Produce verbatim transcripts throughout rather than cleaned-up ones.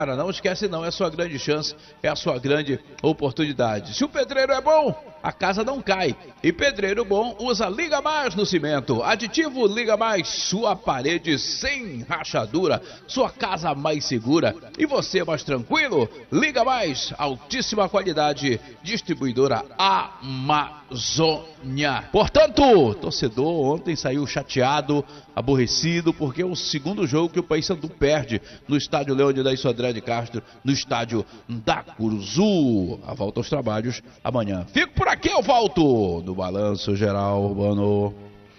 Cara, não esquece não, é a sua grande chance, é a sua grande oportunidade. Se o pedreiro é bom, a casa não cai. E pedreiro bom usa Liga Mais no cimento. Aditivo Liga Mais, sua parede sem rachadura, sua casa mais segura e você mais tranquilo. Liga Mais, altíssima qualidade, distribuidora Amazônia. Portanto, torcedor ontem saiu chateado, aborrecido, porque é o segundo jogo que o Paysandu perde no estádio Leônidas Sodré de Castro, no estádio da Curuzu. A volta aos trabalhos amanhã. Fico por aqui, eu volto no Balanço Geral Urbano.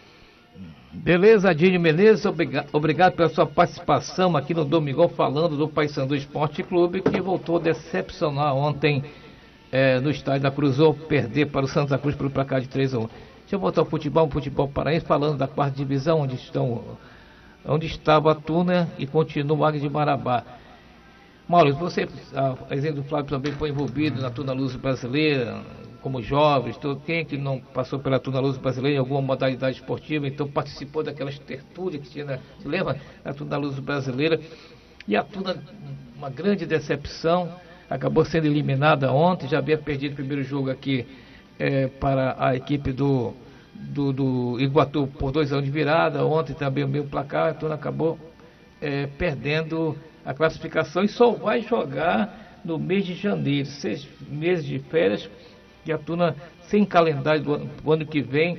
Beleza, Adílio Menezes, obrigado, obrigado pela sua participação aqui no Domingão, falando do Paysandu Esporte Clube, que voltou a decepcionar ontem é, no estádio da Curuzu, perder para o Santa Cruz pelo placar de três a um. Deixa eu voltar ao futebol, um futebol paraense, falando da quarta divisão, onde estão, onde estava a Tuna e continua o Águia de Marabá. Maurício, você, a exemplo do Flávio, também foi envolvido na Tuna Luz Brasileira, como jovens, todo, quem é que não passou pela Tuna Luz Brasileira em alguma modalidade esportiva, então participou daquelas tertúlias que tinha, se lembra, na Tuna Luz Brasileira, e a Tuna, uma grande decepção, acabou sendo eliminada ontem, já havia perdido o primeiro jogo aqui é, para a equipe do, do, do Iguatu por dois anos de virada, ontem também o mesmo placar, a Tuna acabou é, perdendo a classificação e só vai jogar no mês de janeiro, seis meses de férias, e a Tuna sem calendário do ano, do ano que vem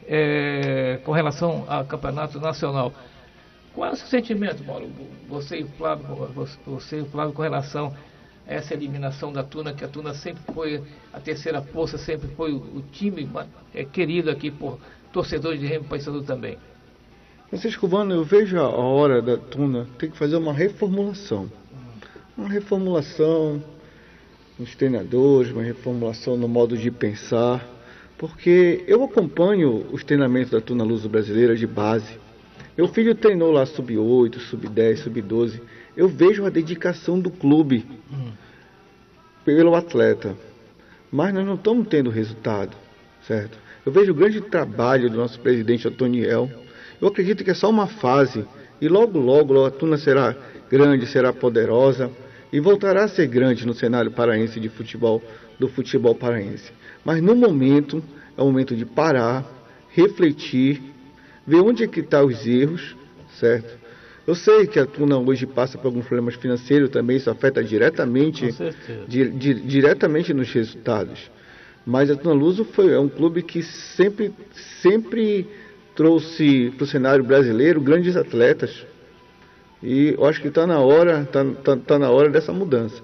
é, com relação ao campeonato nacional. Qual é o seu sentimento, Mauro? Você e o Flávio, você e o Flávio com relação a essa eliminação da Tuna, que a Tuna sempre foi a terceira força, sempre foi o, o time é, querido aqui por torcedores de Remo Paysandu também. Francisco Vano, eu vejo a hora da Tuna tem que fazer uma reformulação. Uma reformulação nos treinadores, uma reformulação no modo de pensar, porque eu acompanho os treinamentos da Tuna Luz Brasileira de base. Meu filho treinou lá sub oito, sub dez, sub doze. Eu vejo a dedicação do clube hum. pelo atleta, mas nós não estamos tendo resultado, certo? Eu vejo o grande trabalho do nosso presidente Antoniel. Eu acredito que é só uma fase e logo, logo a Tuna será grande, será poderosa e voltará a ser grande no cenário paraense de futebol, do futebol paraense. Mas no momento, é o momento de parar, refletir, ver onde é que estão os erros, certo? Eu sei que a Tuna hoje passa por alguns problemas financeiros também, isso afeta diretamente, di, di, diretamente nos resultados. Mas a Tuna Luso foi, é um clube que sempre, sempre trouxe para o cenário brasileiro grandes atletas. E eu acho que está na hora, tá, tá, tá na hora dessa mudança.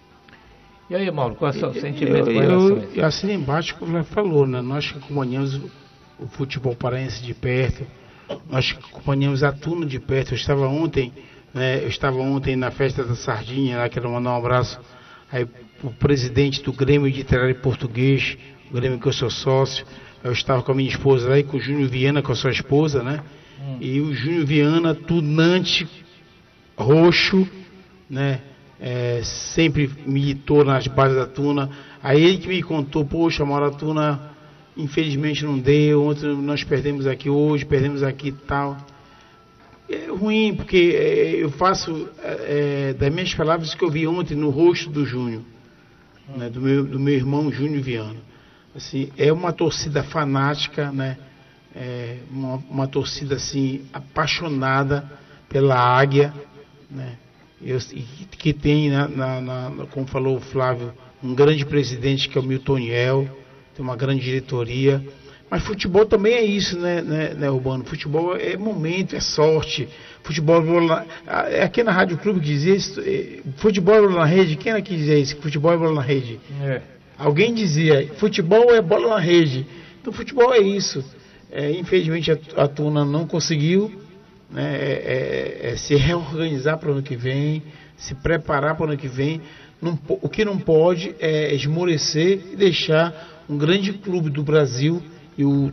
E aí, Mauro, qual é o seu sentimento? Eu, eu, eu assino embaixo o que o Flávio falou, né? Nós que acompanhamos o futebol paraense de perto, nós que acompanhamos a Tuna de perto. Eu estava ontem, né? Eu estava ontem na festa da Sardinha, lá, quero mandar um abraço aí o presidente do Grêmio Literário Português, o Grêmio que eu sou sócio. Eu estava com a minha esposa lá e com o Júnior Viana, com a sua esposa, né? Hum. E o Júnior Viana, tunante, roxo, né? É, sempre militou nas bases da Tuna. Aí ele que me contou, poxa, a Maratona infelizmente não deu, ontem nós perdemos aqui hoje, perdemos aqui e tal. É ruim, porque é, eu faço é, das minhas palavras que eu vi ontem no rosto do Júnior, hum. né? do, meu, do meu irmão Júnior Viana. Assim, é uma torcida fanática, né? É uma, uma torcida assim, apaixonada pela Águia, né? Eu, que tem, na, na, na, como falou o Flávio, um grande presidente que é o Milton Niel, tem uma grande diretoria. Mas futebol também é isso, né, né, né, Urbano? Futebol é momento, é sorte. Futebol, é aqui na Rádio Clube que dizia isso, é, futebol é bola na rede. Quem era que dizia isso? Futebol é bola na rede. É. Alguém dizia, futebol é bola na rede. Então futebol é isso. É, infelizmente a, a Tuna não conseguiu, né, é, é, é se reorganizar para o ano que vem, se preparar para o ano que vem. Não, o que não pode é esmorecer e deixar um grande clube do Brasil e o,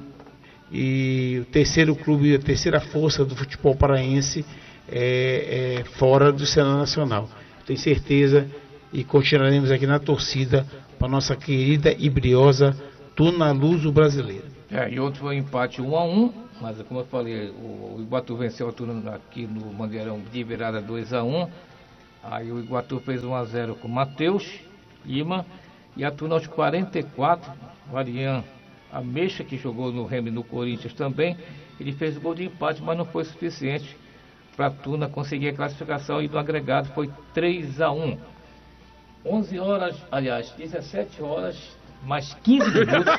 e o terceiro clube, a terceira força do futebol paraense é, é fora do cenário nacional. Tenho certeza e continuaremos aqui na torcida para nossa querida e briosa Tuna Luso Brasileira. É, e outro foi um empate um a um, mas como eu falei, o, o Iguatu venceu a Tuna aqui no Mangueirão de virada dois a um. Aí o Iguatu fez um a zero com o Matheus Lima. E a Tuna aos quarenta e quatro, o Arian Ameixa, que jogou no Remy no Corinthians também, ele fez o gol de empate, mas não foi suficiente para a Tuna conseguir a classificação, e no agregado foi três a um. onze horas, aliás, dezessete horas, mais quinze minutos.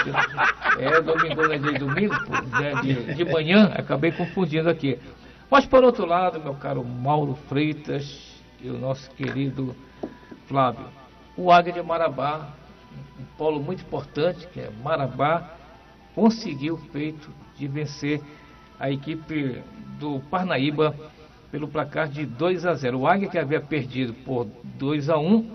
É, domingo, não é de domingo, pô, é de, de manhã, acabei confundindo aqui. Mas por outro lado, meu caro Mauro Freitas e o nosso querido Flávio, o Águia de Marabá, um polo muito importante, que é Marabá, conseguiu o feito de vencer a equipe do Parnaíba pelo placar de dois a zero. O Águia, que havia perdido por dois a um,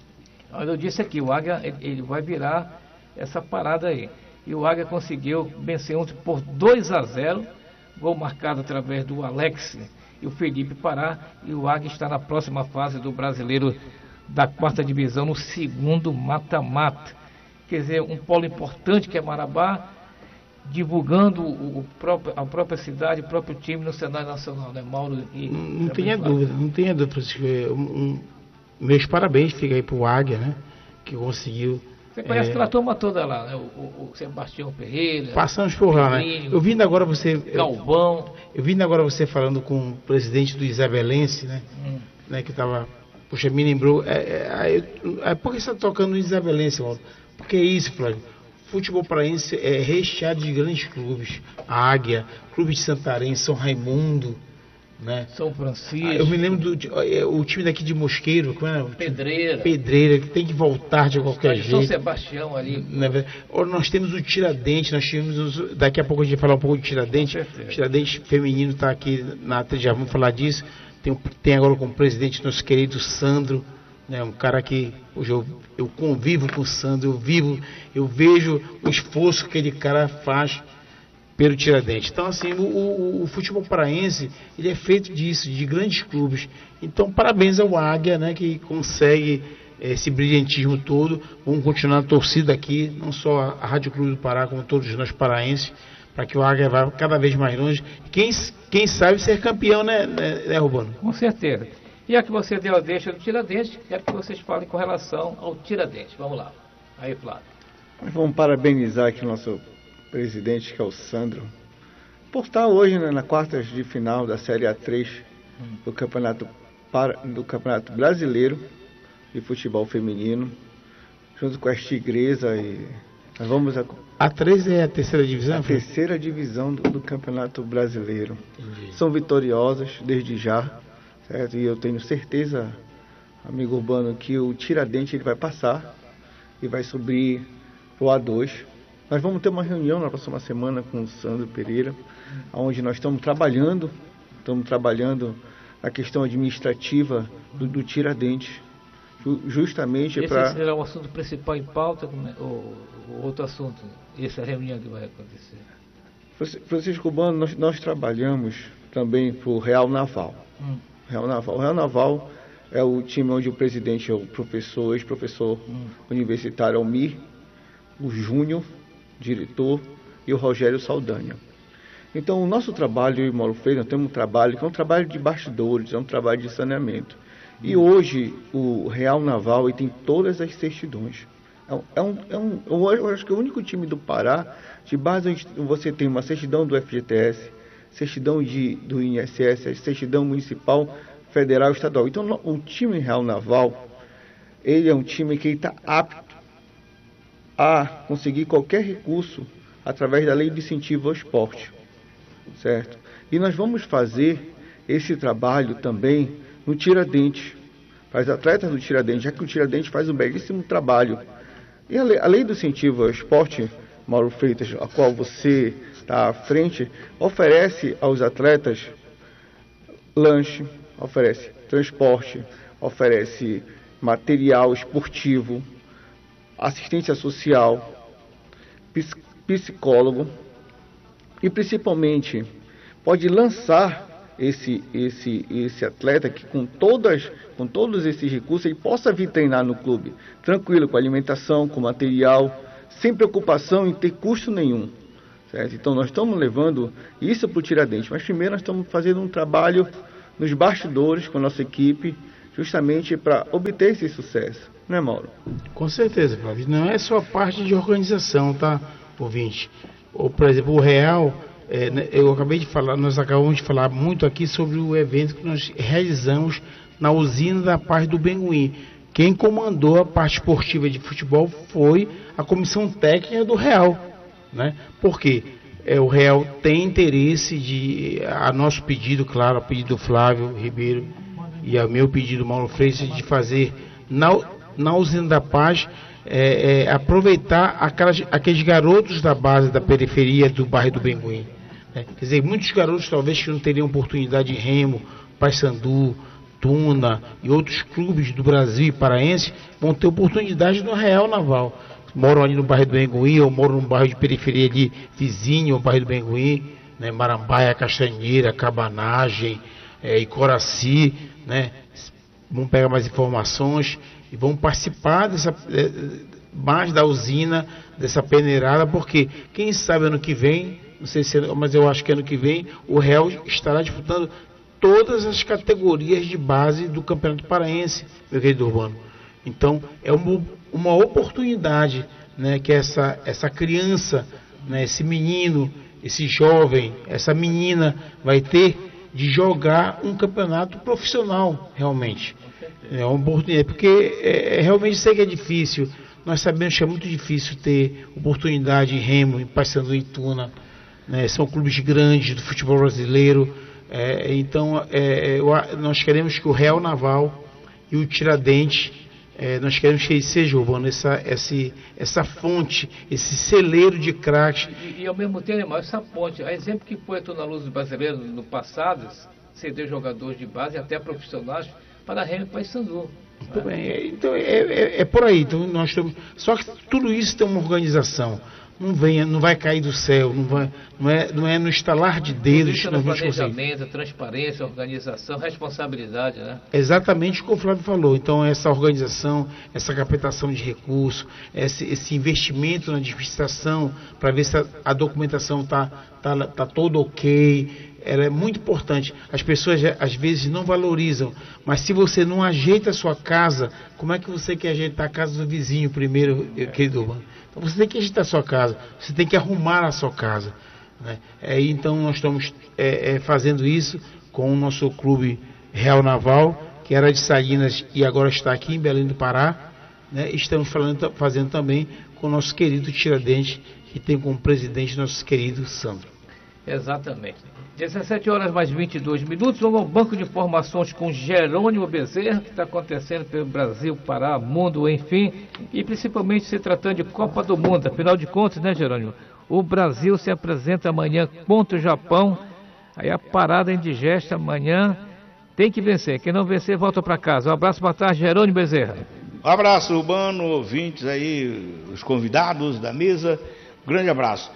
eu disse aqui, o Águia ele, ele vai virar essa parada aí. E o Águia conseguiu vencer ontem por dois a zero, gol marcado através do Alex e o Felipe Pará, e o Águia está na próxima fase do Brasileiro da quarta divisão, no segundo mata-mata. Quer dizer, um polo importante que é Marabá, divulgando o, o próprio, a própria cidade, o próprio time no cenário nacional, né, Mauro? E, não não tenha dúvida, não tenha dúvida, Francisco. Um, um, meus parabéns fica aí pro Águia, né, que conseguiu. Você conhece é, aquela turma toda lá, né? O, o, o Sebastião Pereira. Passamos por lá, né? Eu vindo agora você. Galvão. Eu, eu vindo agora você falando com o presidente do Isabelense, né? Hum. né que estava. Poxa, me lembrou. É, é, é, é, por que você está tocando no Isabelense, Mauro? Porque é isso, Flávio. Futebol paraense é recheado de grandes clubes. A Águia, Clube de Santarém, São Raimundo, né? São Francisco. Ah, eu me lembro do o time daqui de Mosqueiro, como é? Pedreira. Pedreira, que tem que voltar de qualquer jeito. São Sebastião ali. Né? Nós temos o Tiradentes, nós tivemos os, daqui a pouco a gente vai falar um pouco do Tiradentes. O Tiradentes feminino está aqui na trilha, já vamos falar disso. Tem, tem agora como presidente nosso querido Sandro, né, um cara que hoje eu, eu convivo com o Sandro, eu vivo, eu vejo o esforço que aquele cara faz pelo Tiradentes. Então, assim, o, o, o futebol paraense, ele é feito disso, de grandes clubes. Então, parabéns ao Águia, né, que consegue esse brilhantismo todo. Vamos continuar a torcida aqui, não só a Rádio Clube do Pará, como todos nós paraenses, para que o Águia vá cada vez mais longe. Quem, quem sabe ser campeão, né, né, né Rubano? Com certeza. E a que você deu a deixa do Tiradentes, quero que vocês falem com relação ao Tiradentes. Vamos lá. Aí, Flávio. Vamos parabenizar aqui o nosso presidente, que é o Sandro, por estar hoje, né, na quartas de final da Série A três hum. do, campeonato para, do Campeonato Brasileiro de Futebol Feminino, junto com a Tigresa. E nós vamos a, a três é a terceira divisão? A foi? terceira divisão do, do Campeonato Brasileiro. Entendi. São vitoriosas desde já, certo? E eu tenho certeza, amigo Urbano, que o Tiradentes ele vai passar e vai subir para o A dois. Nós vamos ter uma reunião na próxima semana com o Sandro Pereira, onde nós estamos trabalhando, estamos trabalhando a questão administrativa do, do Tiradentes, ju, justamente para... Esse será o assunto principal em pauta, ou, ou outro assunto, essa reunião que vai acontecer? Francisco Urbano, nós, nós trabalhamos também para o Real Naval. Hum. Real Naval. O Real Naval é o time onde o presidente é o professor, ex-professor hum. universitário Almir, o Júnior, diretor, e o Rogério Saldanha. Então, o nosso trabalho, eu e o Mauro Freire, nós temos um trabalho que é um trabalho de bastidores, é um trabalho de saneamento. E hoje, o Real Naval ele tem todas as certidões. É um, é um, eu acho que é o único time do Pará, de base, você tem uma certidão do F G T S, certidão de, do I N S S, certidão municipal, federal e estadual. Então, o time Real Naval, ele é um time que está apto a conseguir qualquer recurso através da lei de incentivo ao esporte, certo? E nós vamos fazer esse trabalho também no Tiradentes, para os atletas do Tiradentes, já que o Tiradentes faz um belíssimo trabalho. E a lei, a lei do incentivo ao esporte, Mauro Freitas, a qual você está à frente, oferece aos atletas lanche, oferece transporte, oferece material esportivo, assistência social, psicólogo e principalmente pode lançar esse, esse, esse atleta que com, todas, com todos esses recursos ele possa vir treinar no clube, tranquilo, com alimentação, com material, sem preocupação em ter custo nenhum. Certo? Então nós estamos levando isso para o Tiradentes, mas primeiro nós estamos fazendo um trabalho nos bastidores com a nossa equipe, justamente para obter esse sucesso, não é, Mauro? Com certeza, Flávio. Não é só a parte de organização, tá, ouvinte? Ou, por exemplo, o Real, é, né, eu acabei de falar, nós acabamos de falar muito aqui sobre o evento que nós realizamos na usina da Paz do Benguim. Quem comandou a parte esportiva de futebol foi a comissão técnica do Real, né? Por quê? É, o Real tem interesse de, a nosso pedido, claro, a pedido do Flávio Ribeiro e a meu pedido, Mauro Freitas, de fazer na, na usina da Paz, é, é, aproveitar aquelas, aqueles garotos da base da periferia do bairro do Benguim. Né? Quer dizer, muitos garotos talvez que não teriam oportunidade de Remo, Paysandu, Tuna e outros clubes do Brasil e paraense vão ter oportunidade no Real Naval. Moram ali no bairro do Benguim, ou moram no bairro de periferia ali, vizinho ao bairro do Benguim, né? Marambaia, Castanheira, Cabanagem, é, Icoraci, né? Vão pegar mais informações e vão participar dessa, é, mais da usina, dessa peneirada, porque quem sabe ano que vem, não sei se, mas eu acho que ano que vem, o Real estará disputando todas as categorias de base do Campeonato Paraense, meu querido Urbano. Então, é uma, uma oportunidade, né, que essa, essa criança, né, esse menino, esse jovem, essa menina vai ter de jogar um campeonato profissional, realmente. É uma oportunidade, porque é, realmente sei que é difícil. Nós sabemos que é muito difícil ter oportunidade em Remo, em Paysandu e Tuna, né, são clubes grandes do futebol brasileiro. É, então, é, eu, nós queremos que o Real Naval e o Tiradentes, é, nós queremos que ele seja, Urbano, essa, essa, essa fonte, esse celeiro de craques. E, e ao mesmo tempo, essa ponte, a exemplo que foi a Tuna Luz brasileiro no passado, ceder jogadores de base até profissionais para a Remo e Paysandu. Muito bem, é, então é, é, é por aí. Então, nós temos, só que tudo isso tem uma organização. Não, vem, não vai cair do céu, não, vai, não, é, não é no estalar de dedos que nós vamos conseguir. Planejamento, transparência, organização, responsabilidade, né? Exatamente o que o Flávio falou. Então, essa organização, essa captação de recursos, esse, esse investimento na administração, para ver se a, a documentação está tá, tá toda ok, ela é muito importante. As pessoas, às vezes, não valorizam, mas se você não ajeita a sua casa, como é que você quer ajeitar a casa do vizinho primeiro, querido Urbano? Então, você tem que ajeitar a sua casa, você tem que arrumar a sua casa, né? É, então, nós estamos é, é, fazendo isso com o nosso clube Real Naval, que era de Salinas e agora está aqui em Belém do Pará, né? Estamos falando, fazendo também com o nosso querido Tiradentes, que tem como presidente nosso querido Sandro. Exatamente. dezessete horas mais vinte e dois minutos, vamos ao banco de informações com Jerônimo Bezerra, que está acontecendo pelo Brasil, Pará, mundo, enfim, e principalmente se tratando de Copa do Mundo. Afinal de contas, né, Jerônimo? O Brasil se apresenta amanhã contra o Japão, aí a parada indigesta amanhã tem que vencer. Quem não vencer, volta para casa. Um abraço, boa tarde, Jerônimo Bezerra. Um abraço, Urbano, ouvintes aí, os convidados da mesa, grande abraço.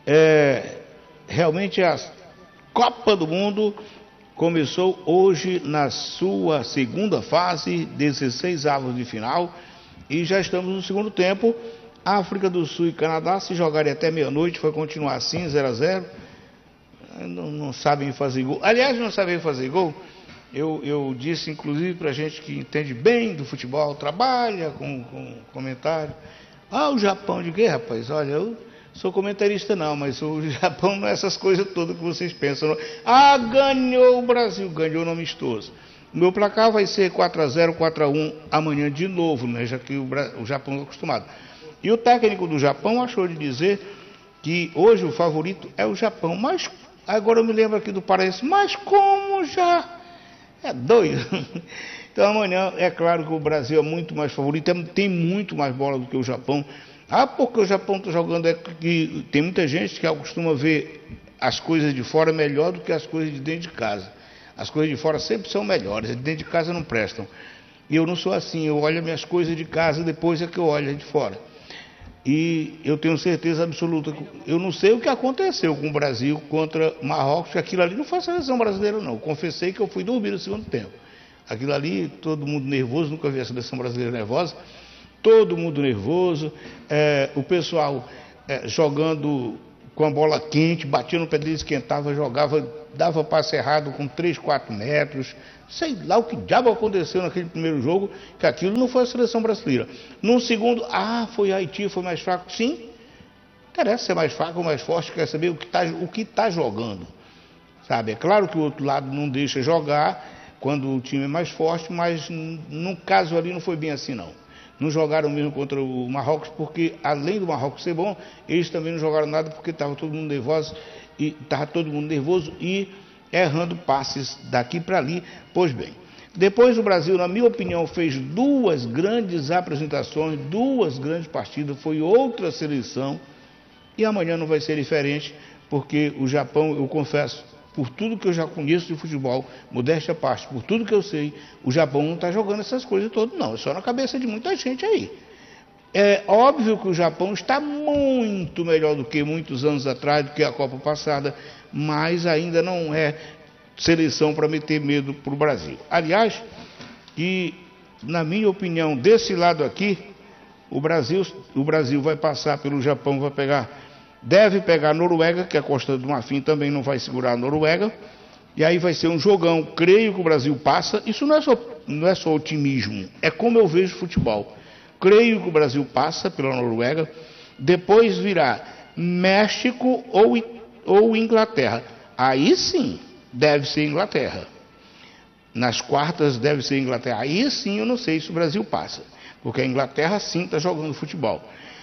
É, realmente a Copa do Mundo começou hoje na sua segunda fase, dezesseis avos de final, e já estamos no segundo tempo. África do Sul e Canadá, se jogarem até meia-noite, vai continuar assim, zero a zero. Não, não sabem fazer gol. Aliás, não sabem fazer gol. Eu, eu disse, inclusive, para gente que entende bem do futebol, trabalha com, com comentário. Ah, o Japão, de quê, rapaz? Olha, eu sou comentarista não, mas o Japão não é essas coisas todas que vocês pensam. Não. Ah, ganhou o Brasil, ganhou no amistoso. O meu placar vai ser quatro a zero, quatro a um amanhã de novo, né, já que o, o Japão está acostumado. E o técnico do Japão achou de dizer que hoje o favorito é o Japão. Mas agora eu me lembro aqui do Paraense, mas como já? É doido. Então amanhã é claro que o Brasil é muito mais favorito, tem muito mais bola do que o Japão. Ah, porque o Japão está jogando, é que tem muita gente que costuma ver as coisas de fora melhor do que as coisas de dentro de casa. As coisas de fora sempre são melhores, de dentro de casa não prestam. E eu não sou assim, eu olho as minhas coisas de casa, depois é que eu olho de fora. E eu tenho certeza absoluta, eu não sei o que aconteceu com o Brasil contra Marrocos, que aquilo ali não foi a seleção brasileira não. Eu confessei que eu fui dormir no segundo tempo. Aquilo ali, todo mundo nervoso, nunca vi a seleção brasileira nervosa, todo mundo nervoso, é, o pessoal é, jogando com a bola quente, batia no pé dele, esquentava, jogava, dava passe errado com três, quatro metros. Sei lá o que diabo aconteceu naquele primeiro jogo, que aquilo não foi a seleção brasileira. No segundo, ah, foi Haiti, foi mais fraco. Sim, interessa ser mais fraco ou mais forte, quer saber o que está o que tá jogando. Sabe, é claro que o outro lado não deixa jogar quando o time é mais forte, mas no caso ali não foi bem assim não. Não jogaram mesmo contra o Marrocos, porque além do Marrocos ser bom, eles também não jogaram nada porque estava todo mundo nervoso e estava todo mundo nervoso e errando passes daqui para ali. Pois bem, depois o Brasil, na minha opinião, fez duas grandes apresentações, duas grandes partidas, foi outra seleção e amanhã não vai ser diferente, porque o Japão, eu confesso, por tudo que eu já conheço de futebol, modéstia à parte, por tudo que eu sei, o Japão não está jogando essas coisas todas, não. É só na cabeça de muita gente aí. É óbvio que o Japão está muito melhor do que muitos anos atrás, do que a Copa passada, mas ainda não é seleção para meter medo para o Brasil. Aliás, e na minha opinião, desse lado aqui, o Brasil, o Brasil vai passar pelo Japão, vai pegar... Deve pegar a Noruega, que a Costa do Marfim também não vai segurar a Noruega. E aí vai ser um jogão. Creio que o Brasil passa. Isso não é só, não é só otimismo. É como eu vejo futebol. Creio que o Brasil passa pela Noruega. Depois virá México ou, ou Inglaterra. Aí sim, deve ser Inglaterra. Nas quartas deve ser Inglaterra. Aí sim eu não sei se o Brasil passa. Porque a Inglaterra sim está jogando futebol.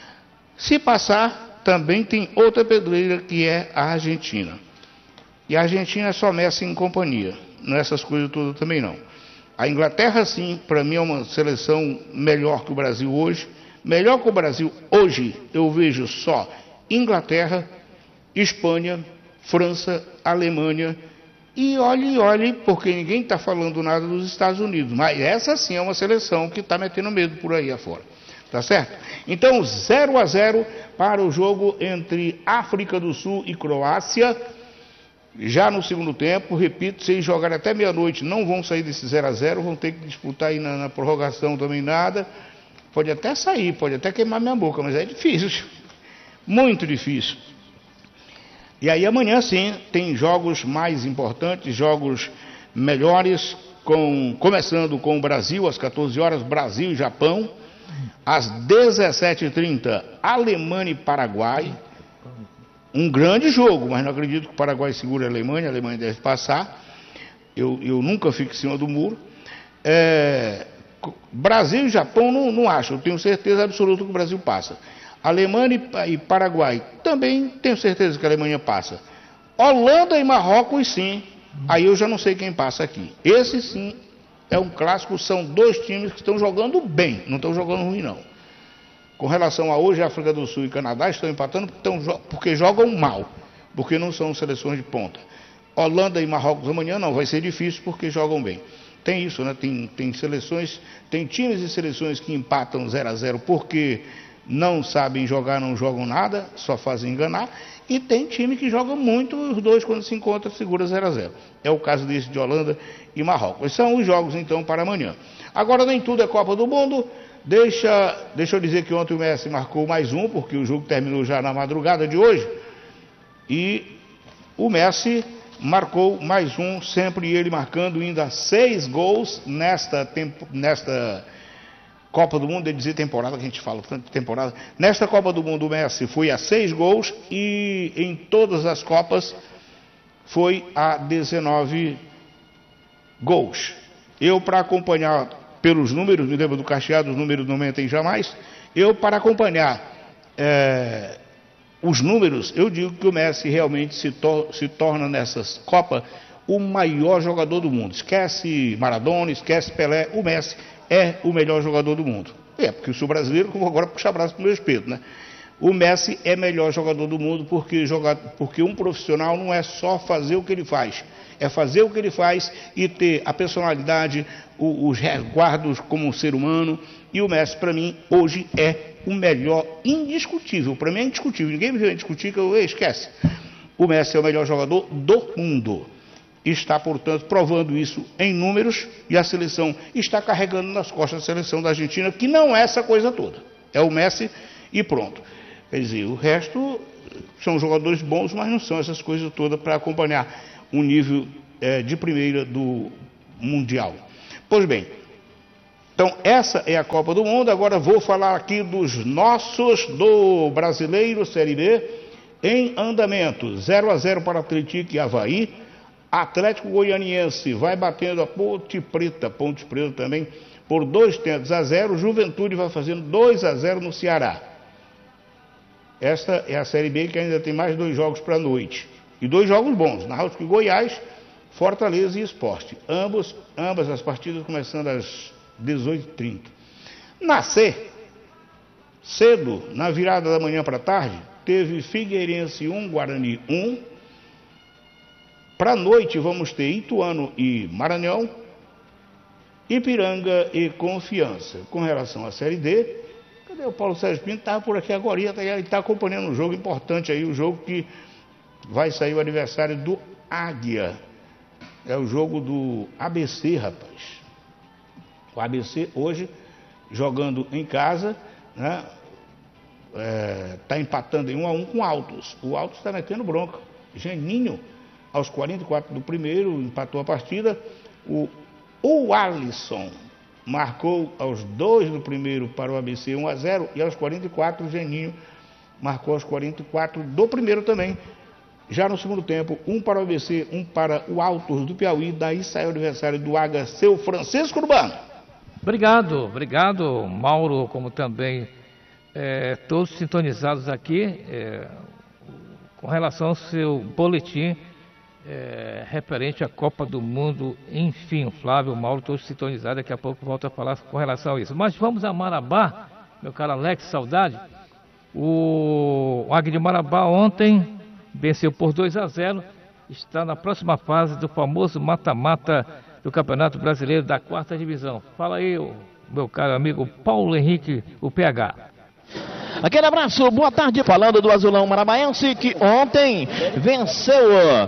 Se passar... Também tem outra pedreira que é a Argentina. E a Argentina é só Messi em companhia. Não é essas coisas todas também não. A Inglaterra sim, para mim é uma seleção melhor que o Brasil hoje. Melhor que o Brasil hoje eu vejo só Inglaterra, Espanha, França, Alemanha. E olhe, olhe, porque ninguém está falando nada dos Estados Unidos. Mas essa sim é uma seleção que está metendo medo por aí afora. Tá certo? Então, zero a zero para o jogo entre África do Sul e Croácia. Já no segundo tempo, repito, se eles jogarem até meia-noite, não vão sair desse zero a zero, vão ter que disputar aí na, na prorrogação também nada. Pode até sair, pode até queimar minha boca, mas é difícil. Muito difícil. E aí amanhã sim, tem jogos mais importantes, jogos melhores, com, começando com o Brasil, às quatorze horas, Brasil e Japão. Às dezessete e trinta, Alemanha e Paraguai. Um grande jogo, mas não acredito que o Paraguai segure a Alemanha. A Alemanha deve passar. Eu, eu nunca fico em cima do muro. É, Brasil e Japão não, não acho. Eu tenho certeza absoluta que o Brasil passa. Alemanha e, e Paraguai também tenho certeza que a Alemanha passa. Holanda e Marrocos sim. Aí eu já não sei quem passa aqui. Esse sim. É um clássico, são dois times que estão jogando bem, não estão jogando ruim não. Com relação a hoje, África do Sul e Canadá estão empatando porque, estão, porque jogam mal, porque não são seleções de ponta. Holanda e Marrocos amanhã não, vai ser difícil porque jogam bem. Tem isso, né? Tem, tem seleções, tem times e seleções que empatam zero a zero porque não sabem jogar, não jogam nada, só fazem enganar. E tem time que joga muito, os dois quando se encontram segura zero a zero. É o caso desse de Holanda e Marrocos. São os jogos então para amanhã. Agora nem tudo é Copa do Mundo. Deixa, deixa eu dizer que ontem o Messi marcou mais um, porque o jogo terminou já na madrugada de hoje. E o Messi marcou mais um, sempre ele marcando ainda seis gols nesta, tempo, nesta Copa do Mundo, ele dizia temporada, que a gente fala tanto de temporada. Nesta Copa do Mundo, o Messi foi a seis gols e em todas as Copas foi a dezenove gols. Eu, para acompanhar pelos números, me lembro do Cacheado, os números não mentem jamais, eu, para acompanhar é, os números, eu digo que o Messi realmente se, tor se torna nessas Copas o maior jogador do mundo. Esquece Maradona, esquece Pelé, o Messi é o melhor jogador do mundo. É, porque eu sou brasileiro, que eu vou agora puxar braço para o meu espeto, né? O Messi é o melhor jogador do mundo porque, joga, porque um profissional não é só fazer o que ele faz, é fazer o que ele faz e ter a personalidade, o, os resguardos como um ser humano. E o Messi, para mim, hoje é o melhor, indiscutível. Para mim é indiscutível, ninguém me veio discutir que eu esquece. O Messi é o melhor jogador do mundo. Está, portanto, provando isso em números e a seleção está carregando nas costas da seleção da Argentina, que não é essa coisa toda. É o Messi e pronto. Quer dizer, o resto são jogadores bons, mas não são essas coisas todas para acompanhar o nível é, de primeira do Mundial. Pois bem, então essa é a Copa do Mundo. Agora vou falar aqui dos nossos do Brasileiro Série B em andamento. zero a zero para Atlético e Avaí. Atlético Goianiense vai batendo a Ponte Preta, Ponte Preta também, por dois tentos a zero. Juventude vai fazendo dois a zero no Ceará. Esta é a Série B, que ainda tem mais dois jogos para a noite. E dois jogos bons, Náutico e Goiás, Fortaleza e Sport. Ambos, ambas as partidas começando às dezoito e trinta. Na C, cedo, na virada da manhã para tarde, teve Figueirense um, Guarani um. Para a noite vamos ter Ituano e Maranhão, Ipiranga e Confiança. Com relação à Série D, cadê o Paulo Sérgio Pinto? Estava por aqui agora, ele está acompanhando um jogo importante aí, o jogo que vai sair o aniversário do Águia. É o jogo do A B C, rapaz. O A B C hoje, jogando em casa, né? Está é, empatando em um a um com o Altos. O Altos está metendo bronca. Geninho, aos quarenta e quatro do primeiro, empatou a partida. O, o Alisson marcou aos dois do primeiro para o A B C um a zero. E aos quarenta e quatro, o Geninho marcou aos quarenta e quatro do primeiro também. Já no segundo tempo, um para o A B C, um para o Altos do Piauí. Daí sai o aniversário do Águia, seu Francisco Urbano. Obrigado, obrigado, Mauro, como também é, todos sintonizados aqui é, com relação ao seu boletim é, referente à Copa do Mundo. Enfim, Flávio, Mauro, todos sintonizados, daqui a pouco volto a falar com relação a isso. Mas vamos a Marabá, meu caro Alex, saudade. O Águia de Marabá ontem venceu por dois a zero, está na próxima fase do famoso mata-mata do Campeonato Brasileiro da quarta divisão. Fala aí, meu caro amigo Paulo Henrique, o P H. Aquele abraço, boa tarde, falando do Azulão Marabaense, que ontem venceu,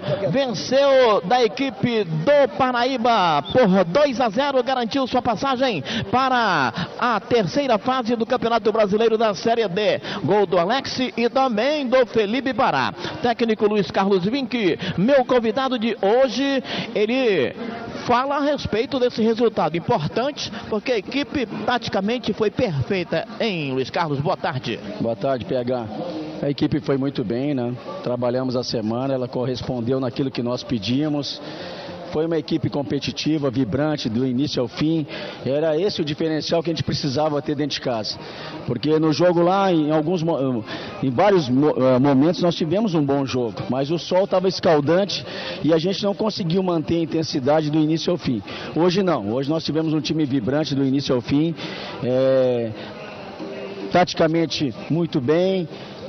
venceu da equipe do Paraíba por dois a zero, garantiu sua passagem para a terceira fase do Campeonato Brasileiro da Série D. Gol do Alex e também do Felipe Pará. Técnico Luiz Carlos Vinck, meu convidado de hoje, ele fala a respeito desse resultado importante, porque a equipe praticamente foi perfeita, hein, Luiz Carlos? Boa tarde. Boa tarde, P H. A equipe foi muito bem, né? Trabalhamos a semana, ela correspondeu naquilo que nós pedíamos. Foi uma equipe competitiva, vibrante, do início ao fim. Era esse o diferencial que a gente precisava ter dentro de casa. Porque no jogo lá, em, alguns, em vários momentos, nós tivemos um bom jogo. Mas o sol estava escaldante e a gente não conseguiu manter a intensidade do início ao fim. Hoje não. Hoje nós tivemos um time vibrante do início ao fim. É... Taticamente muito bem,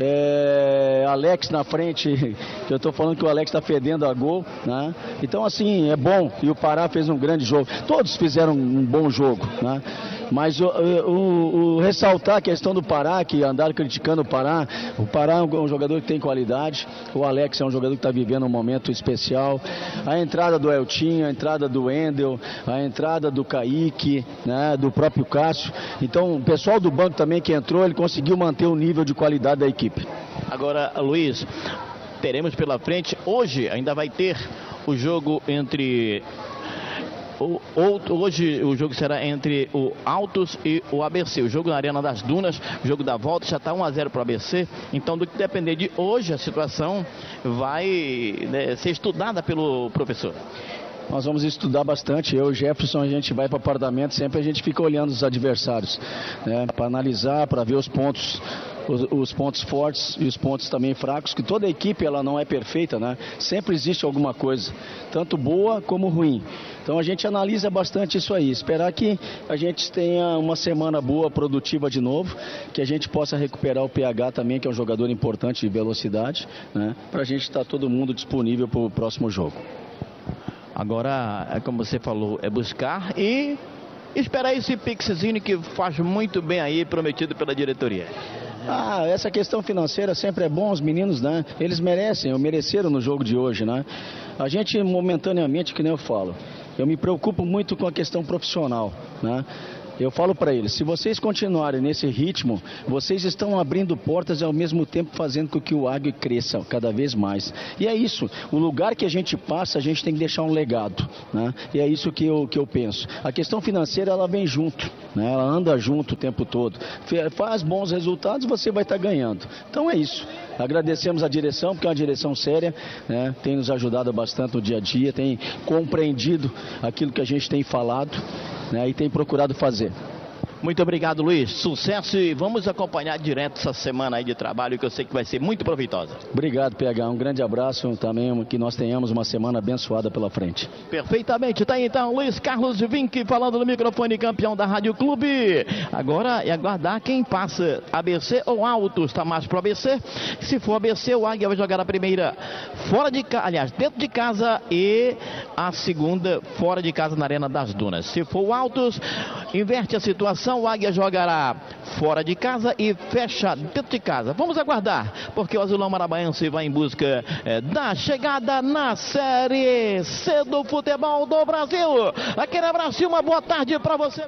é, Alex na frente, que eu estou falando que o Alex está fedendo a gol, né? Então assim, é bom, e o Pará fez um grande jogo, todos fizeram um bom jogo, né? Mas o, o, o ressaltar a questão do Pará, que andaram criticando o Pará, o Pará é um jogador que tem qualidade, o Alex é um jogador que está vivendo um momento especial, a entrada do Eltinho, a entrada do Wendel, a entrada do Kaique, né, do próprio Cássio. Então o pessoal do banco também que entrou, ele conseguiu manter o nível de qualidade da equipe. Agora, Luiz, teremos pela frente, hoje ainda vai ter o jogo entre... O, hoje o jogo será entre o Altos e o A B C, o jogo na Arena das Dunas, o jogo da volta já está um a zero para o A B C, então do que depender de hoje a situação vai, né, ser estudada pelo professor. Nós vamos estudar bastante, eu e o Jefferson, a gente vai para o apartamento, sempre a gente fica olhando os adversários, né, para analisar, para ver os pontos, os, os pontos fortes e os pontos também fracos, que toda equipe ela não é perfeita, né, sempre existe alguma coisa, tanto boa como ruim. Então a gente analisa bastante isso aí, esperar que a gente tenha uma semana boa, produtiva de novo, que a gente possa recuperar o P H também, que é um jogador importante de velocidade, né, para a gente estar todo mundo disponível para o próximo jogo. Agora, como você falou, é buscar e esperar esse pixzinho que faz muito bem aí, prometido pela diretoria. Ah, essa questão financeira sempre é bom, os meninos, né? Eles merecem, ou mereceram no jogo de hoje, né? A gente, momentaneamente, que nem eu falo, eu me preocupo muito com a questão profissional, né? Eu falo para eles, se vocês continuarem nesse ritmo, vocês estão abrindo portas e ao mesmo tempo fazendo com que o Águia cresça cada vez mais. E é isso, o lugar que a gente passa, a gente tem que deixar um legado, né? E é isso que eu, que eu penso. A questão financeira, ela vem junto, né? Ela anda junto o tempo todo. Faz bons resultados, você vai estar ganhando. Então é isso. Agradecemos a direção, porque é uma direção séria, né? Tem nos ajudado bastante no dia a dia, tem compreendido aquilo que a gente tem falado, né? E tem procurado fazer. Muito obrigado, Luiz. Sucesso e vamos acompanhar direto essa semana aí de trabalho, que eu sei que vai ser muito proveitosa. Obrigado, P H. Um grande abraço também, que nós tenhamos uma semana abençoada pela frente. Perfeitamente. Tá aí então Luiz Carlos Vinck falando no microfone, campeão da Rádio Clube. Agora é aguardar quem passa, A B C ou Altos. Tá mais pro A B C. Se for A B C, o Águia vai jogar a primeira fora de casa, aliás, dentro de casa, e a segunda fora de casa na Arena das Dunas. Se for o Altos, inverte a situação. O Águia jogará fora de casa e fecha dentro de casa. Vamos aguardar, porque o Azulão Maranhense vai em busca é, da chegada na Série C do futebol do Brasil. Aquele abraço e uma boa tarde para você.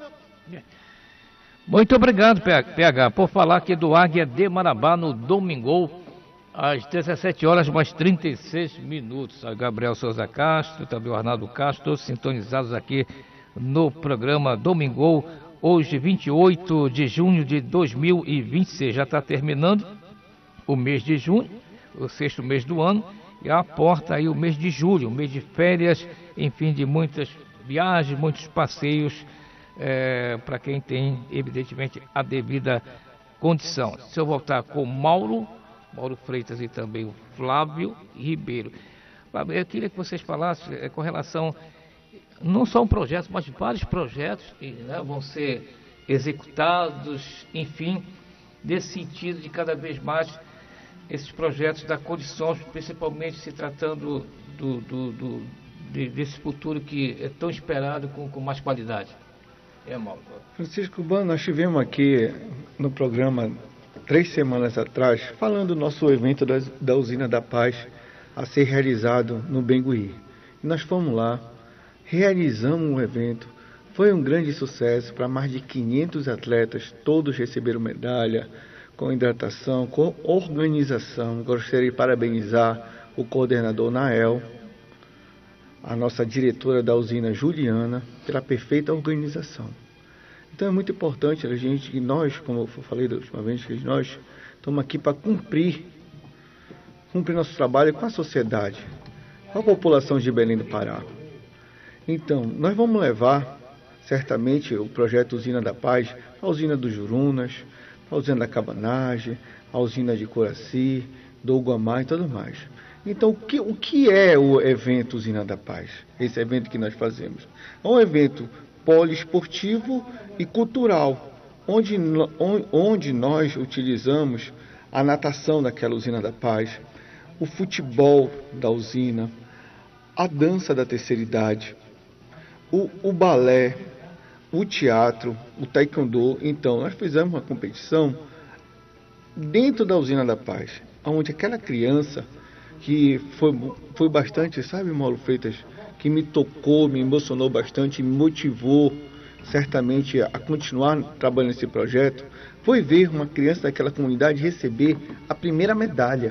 Muito obrigado, P H, por falar aqui do Águia de Marabá no domingo, às dezessete horas mais trinta e seis minutos. A Gabriel Souza Castro, também o Arnaldo Castro, todos sintonizados aqui no programa Domingo. Hoje, vinte e oito de junho de dois mil e vinte e seis, já está terminando o mês de junho, o sexto mês do ano, e aporta aí o mês de julho, o mês de férias, enfim, de muitas viagens, muitos passeios, é, para quem tem, evidentemente, a devida condição. Se eu voltar com o Mauro, Mauro Freitas e também o Flávio Ribeiro. Flávio, eu queria que vocês falassem é, com relação... Não só um projeto, mas vários projetos que, né, vão ser executados, enfim, nesse sentido de cada vez mais esses projetos dar condições, principalmente se tratando do, do, do, de, desse futuro que é tão esperado com, com mais qualidade. É, Mauro. Francisco Urbano, nós estivemos aqui no programa três semanas atrás, falando do nosso evento da, da Usina da Paz a ser realizado no Bengui. E nós fomos lá, realizamos um evento, foi um grande sucesso para mais de quinhentos atletas, todos receberam medalha, com hidratação, com organização. Gostaria de parabenizar o coordenador Nael, a nossa diretora da usina Juliana, pela perfeita organização. Então é muito importante a gente, que nós, como eu falei da última vez, que nós estamos aqui para cumprir, cumprir nosso trabalho com a sociedade, com a população de Belém do Pará. Então, nós vamos levar, certamente, o projeto Usina da Paz, a usina dos Jurunas, a usina da Cabanagem, a usina de Coraci, do Guamá e tudo mais. Então, o que, o que é o evento Usina da Paz? Esse evento que nós fazemos. É um evento poliesportivo e cultural, onde, onde nós utilizamos a natação daquela Usina da Paz, o futebol da usina, a dança da terceira idade, O, o balé, o teatro, o taekwondo. Então, nós fizemos uma competição dentro da Usina da Paz, onde aquela criança que foi, foi bastante, sabe, Mauro Freitas, que me tocou, me emocionou bastante, me motivou certamente a continuar trabalhando nesse projeto, foi ver uma criança daquela comunidade receber a primeira medalha.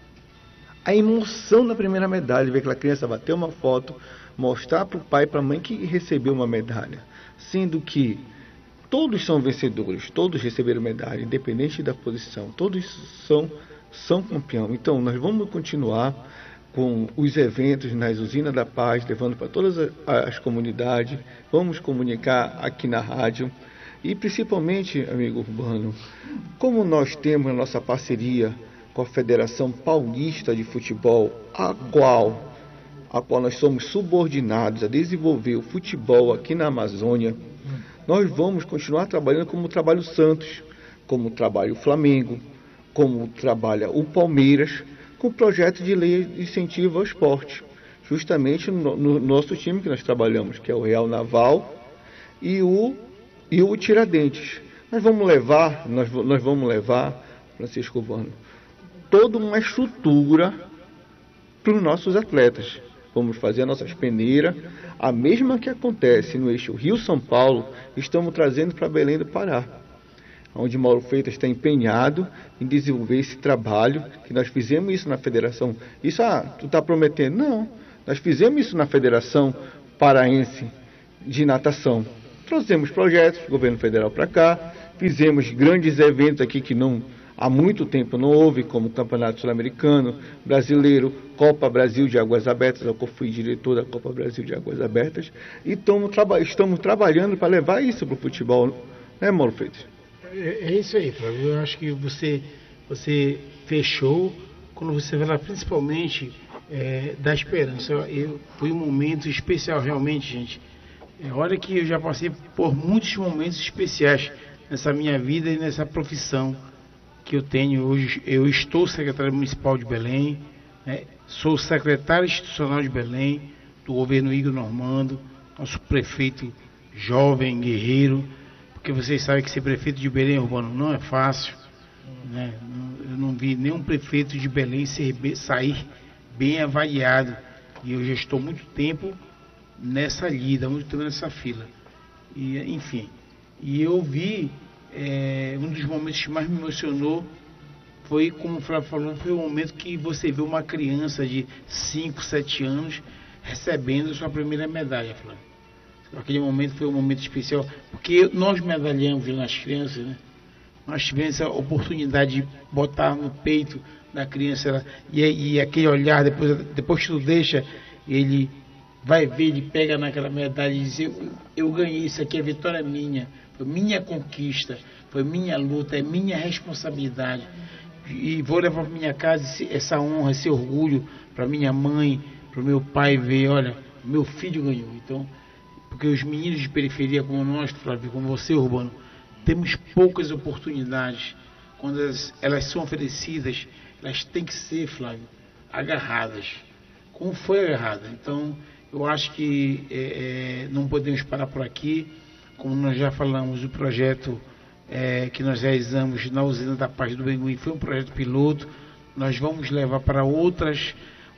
A emoção da primeira medalha, ver aquela criança bater uma foto, mostrar para o pai e para a mãe que recebeu uma medalha, sendo que todos são vencedores, todos receberam medalha, independente da posição, todos são, são campeão. Então, nós vamos continuar com os eventos nas Usinas da Paz, levando para todas as comunidades, vamos comunicar aqui na rádio, e principalmente, amigo Urbano, como nós temos a nossa parceria com a Federação Paulista de Futebol, a qual... a qual nós somos subordinados a desenvolver o futebol aqui na Amazônia, nós vamos continuar trabalhando como trabalha o Santos, como trabalha o Flamengo, como trabalha o Palmeiras, com o projeto de lei de incentivo ao esporte, justamente no, no nosso time que nós trabalhamos, que é o Real Naval e o, e o Tiradentes. Nós vamos levar, nós, nós vamos levar, Francisco Urbano, toda uma estrutura para os nossos atletas. vamos fazer as nossas peneiras, a mesma que acontece no eixo Rio-São Paulo, estamos trazendo para Belém do Pará, onde Mauro Freitas está empenhado em desenvolver esse trabalho, que nós fizemos isso na federação. Isso, ah, tu está prometendo? Não, nós fizemos isso na Federação Paraense de Natação. Trouxemos projetos do governo federal para cá, fizemos grandes eventos aqui que não, há muito tempo não houve, como o Campeonato Sul-Americano, Brasileiro, Copa Brasil de Águas Abertas, eu fui diretor da Copa Brasil de Águas Abertas, e estamos, traba estamos trabalhando para levar isso para o futebol, né, Mauro Freitas? É, é isso aí, Flávio. Eu acho que você, você fechou quando você fala principalmente é, da esperança. Eu, foi um momento especial realmente, gente. É, olha que eu já passei por muitos momentos especiais nessa minha vida e nessa profissão que eu tenho hoje. Eu estou secretário municipal de Belém, né? Sou secretário institucional de Belém, do governo Igor Normando, nosso prefeito jovem, guerreiro, porque vocês sabem que ser prefeito de Belém Urbano não é fácil, né? Eu não vi nenhum prefeito de Belém ser, sair bem avaliado, e eu já estou muito tempo nessa lida, muito tempo nessa fila, e, enfim, e eu vi, é, um dos momentos que mais me emocionou foi, como o Flávio falou, foi o momento que você vê uma criança de cinco, sete anos recebendo a sua primeira medalha, Flávio. Aquele momento foi um momento especial, porque nós medalhamos nas crianças, né? Nós tivemos a oportunidade de botar no peito da criança, e, e aquele olhar, depois, depois que tu deixa, ele vai ver, ele pega naquela medalha e diz, eu, eu ganhei isso aqui, a vitória é minha, foi minha conquista, foi minha luta, é minha responsabilidade, e vou levar para minha casa esse, essa honra, esse orgulho para minha mãe, para o meu pai ver, olha, meu filho ganhou. Então, porque os meninos de periferia como nós, Flávio, como você, Urbano, temos poucas oportunidades. Quando elas, elas são oferecidas, elas têm que ser, Flávio, agarradas, como foi agarrada. Então, eu acho que é, é, não podemos parar por aqui. Como nós já falamos, o projeto é, que nós realizamos na usina da Paz do Bengui foi um projeto piloto. Nós vamos levar para outras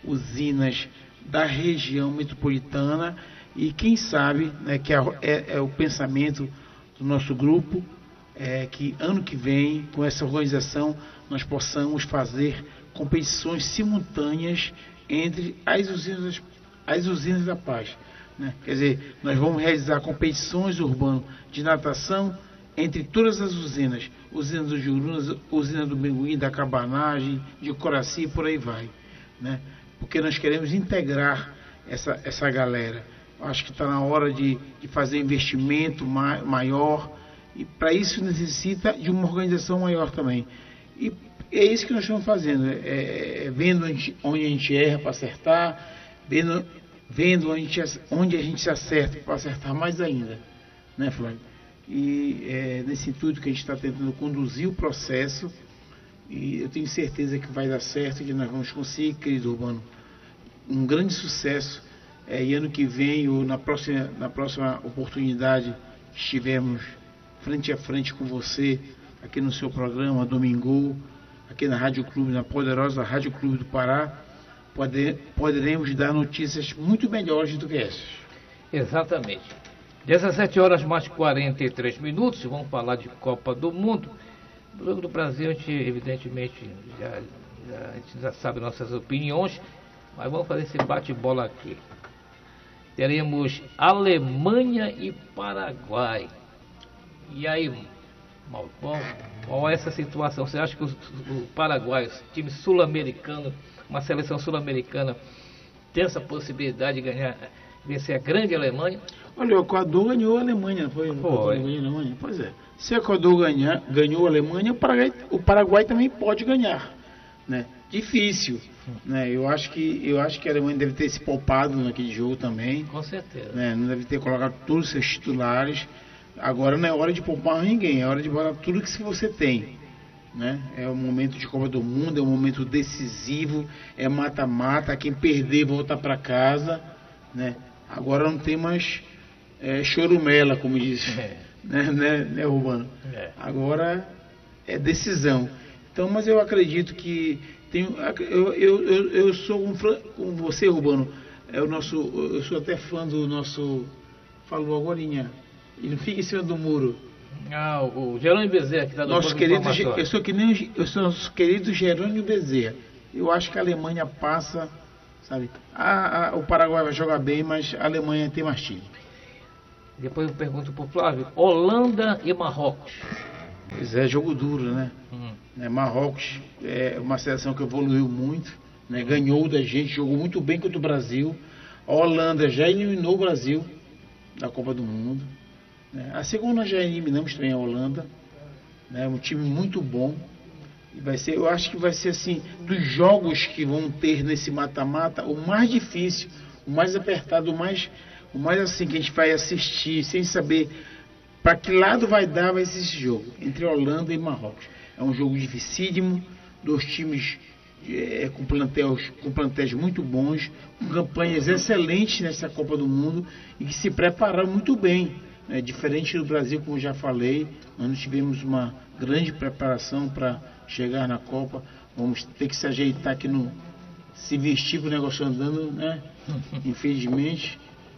usinas da região metropolitana, e quem sabe, né, que é, é, é o pensamento do nosso grupo, é, que ano que vem, com essa organização, nós possamos fazer competições simultâneas entre as usinas, as usinas da Paz, né? Quer dizer, nós vamos realizar competições urbanas de natação entre todas as usinas, usina do Jurunas, usina do Bengui, da Cabanagem, de Coraci, por aí vai, né? Porque nós queremos integrar essa, essa galera. Acho que está na hora de, de fazer investimento ma maior, e para isso necessita de uma organização maior também. E é isso que nós estamos fazendo, é, é, vendo onde, onde a gente erra para acertar, vendo, vendo onde, a gente, onde a gente se acerta para acertar mais ainda, né, Flávio? E é nesse intuito que a gente está tentando conduzir o processo, e eu tenho certeza que vai dar certo, que nós vamos conseguir, querido Urbano, um grande sucesso. É, e ano que vem, ou na próxima, na próxima oportunidade, estivermos frente a frente com você, aqui no seu programa, Domingo, aqui na Rádio Clube, na poderosa Rádio Clube do Pará, poder, poderemos dar notícias muito melhores do que essas. Exatamente. dezessete horas mais quarenta e três minutos, vamos falar de Copa do Mundo. No jogo do Brasil, a gente, evidentemente, já, já, a gente já sabe nossas opiniões, mas vamos fazer esse bate-bola aqui. Teremos Alemanha e Paraguai. E aí, Malcom, qual é essa situação? Você acha que o, o Paraguai, o time sul-americano, uma seleção sul-americana, tem essa possibilidade de ganhar, vencer a grande Alemanha? Olha, o Equador ganhou a Alemanha, não foi? Foi. O Equador ganhou a Alemanha? Pois é. Se o Equador ganhar, ganhou a Alemanha, o Paraguai, o Paraguai também pode ganhar, né? Difícil, né? Eu acho que eu acho que a Alemanha deve ter se poupado naquele jogo também. Com certeza. Né? Não deve ter colocado todos os seus titulares. Agora não é hora de poupar ninguém, é hora de botar tudo que você tem, né? É o momento de Copa do Mundo, é um momento decisivo, é mata-mata, quem perder volta para casa, né? Agora não tem mais é, chorumela, como diz, é. né, né, né, Urbano? É. Agora é decisão. Então, mas eu acredito que tem, eu, eu, eu, eu sou um, com você, Urbano, é o nosso, eu sou até fã do nosso, falou agorinha, ele fica em cima do muro. Ah, o Jerônimo Bezerra, que está no Nosso querido, eu sou que nem eu sou nosso querido Jerônimo Bezerra. Eu acho que a Alemanha passa, sabe? A, a, o Paraguai vai jogar bem, mas a Alemanha tem mais time. Depois eu pergunto para o Flávio, Holanda e Marrocos. Pois é, jogo duro, né? Hum. né? Marrocos é uma seleção que evoluiu muito, né? Ganhou da gente, jogou muito bem contra o Brasil. A Holanda já eliminou o Brasil da Copa do Mundo. Né? A segunda já eliminamos também a Holanda. Né? Um time muito bom. E vai ser, eu acho que vai ser assim, dos jogos que vão ter nesse mata-mata, o mais difícil, o mais apertado, o mais, o mais assim que a gente vai assistir, sem saber para que lado vai dar vai ser esse jogo, entre Holanda e Marrocos. É um jogo dificílimo, dois times é, com, plantéis, com plantéis muito bons, com campanhas excelentes nessa Copa do Mundo e que se prepararam muito bem. Né? Diferente do Brasil, como já falei, nós tivemos uma grande preparação para chegar na Copa. Vamos ter que se ajeitar aqui, no, se vestir com o negócio andando, né? Infelizmente,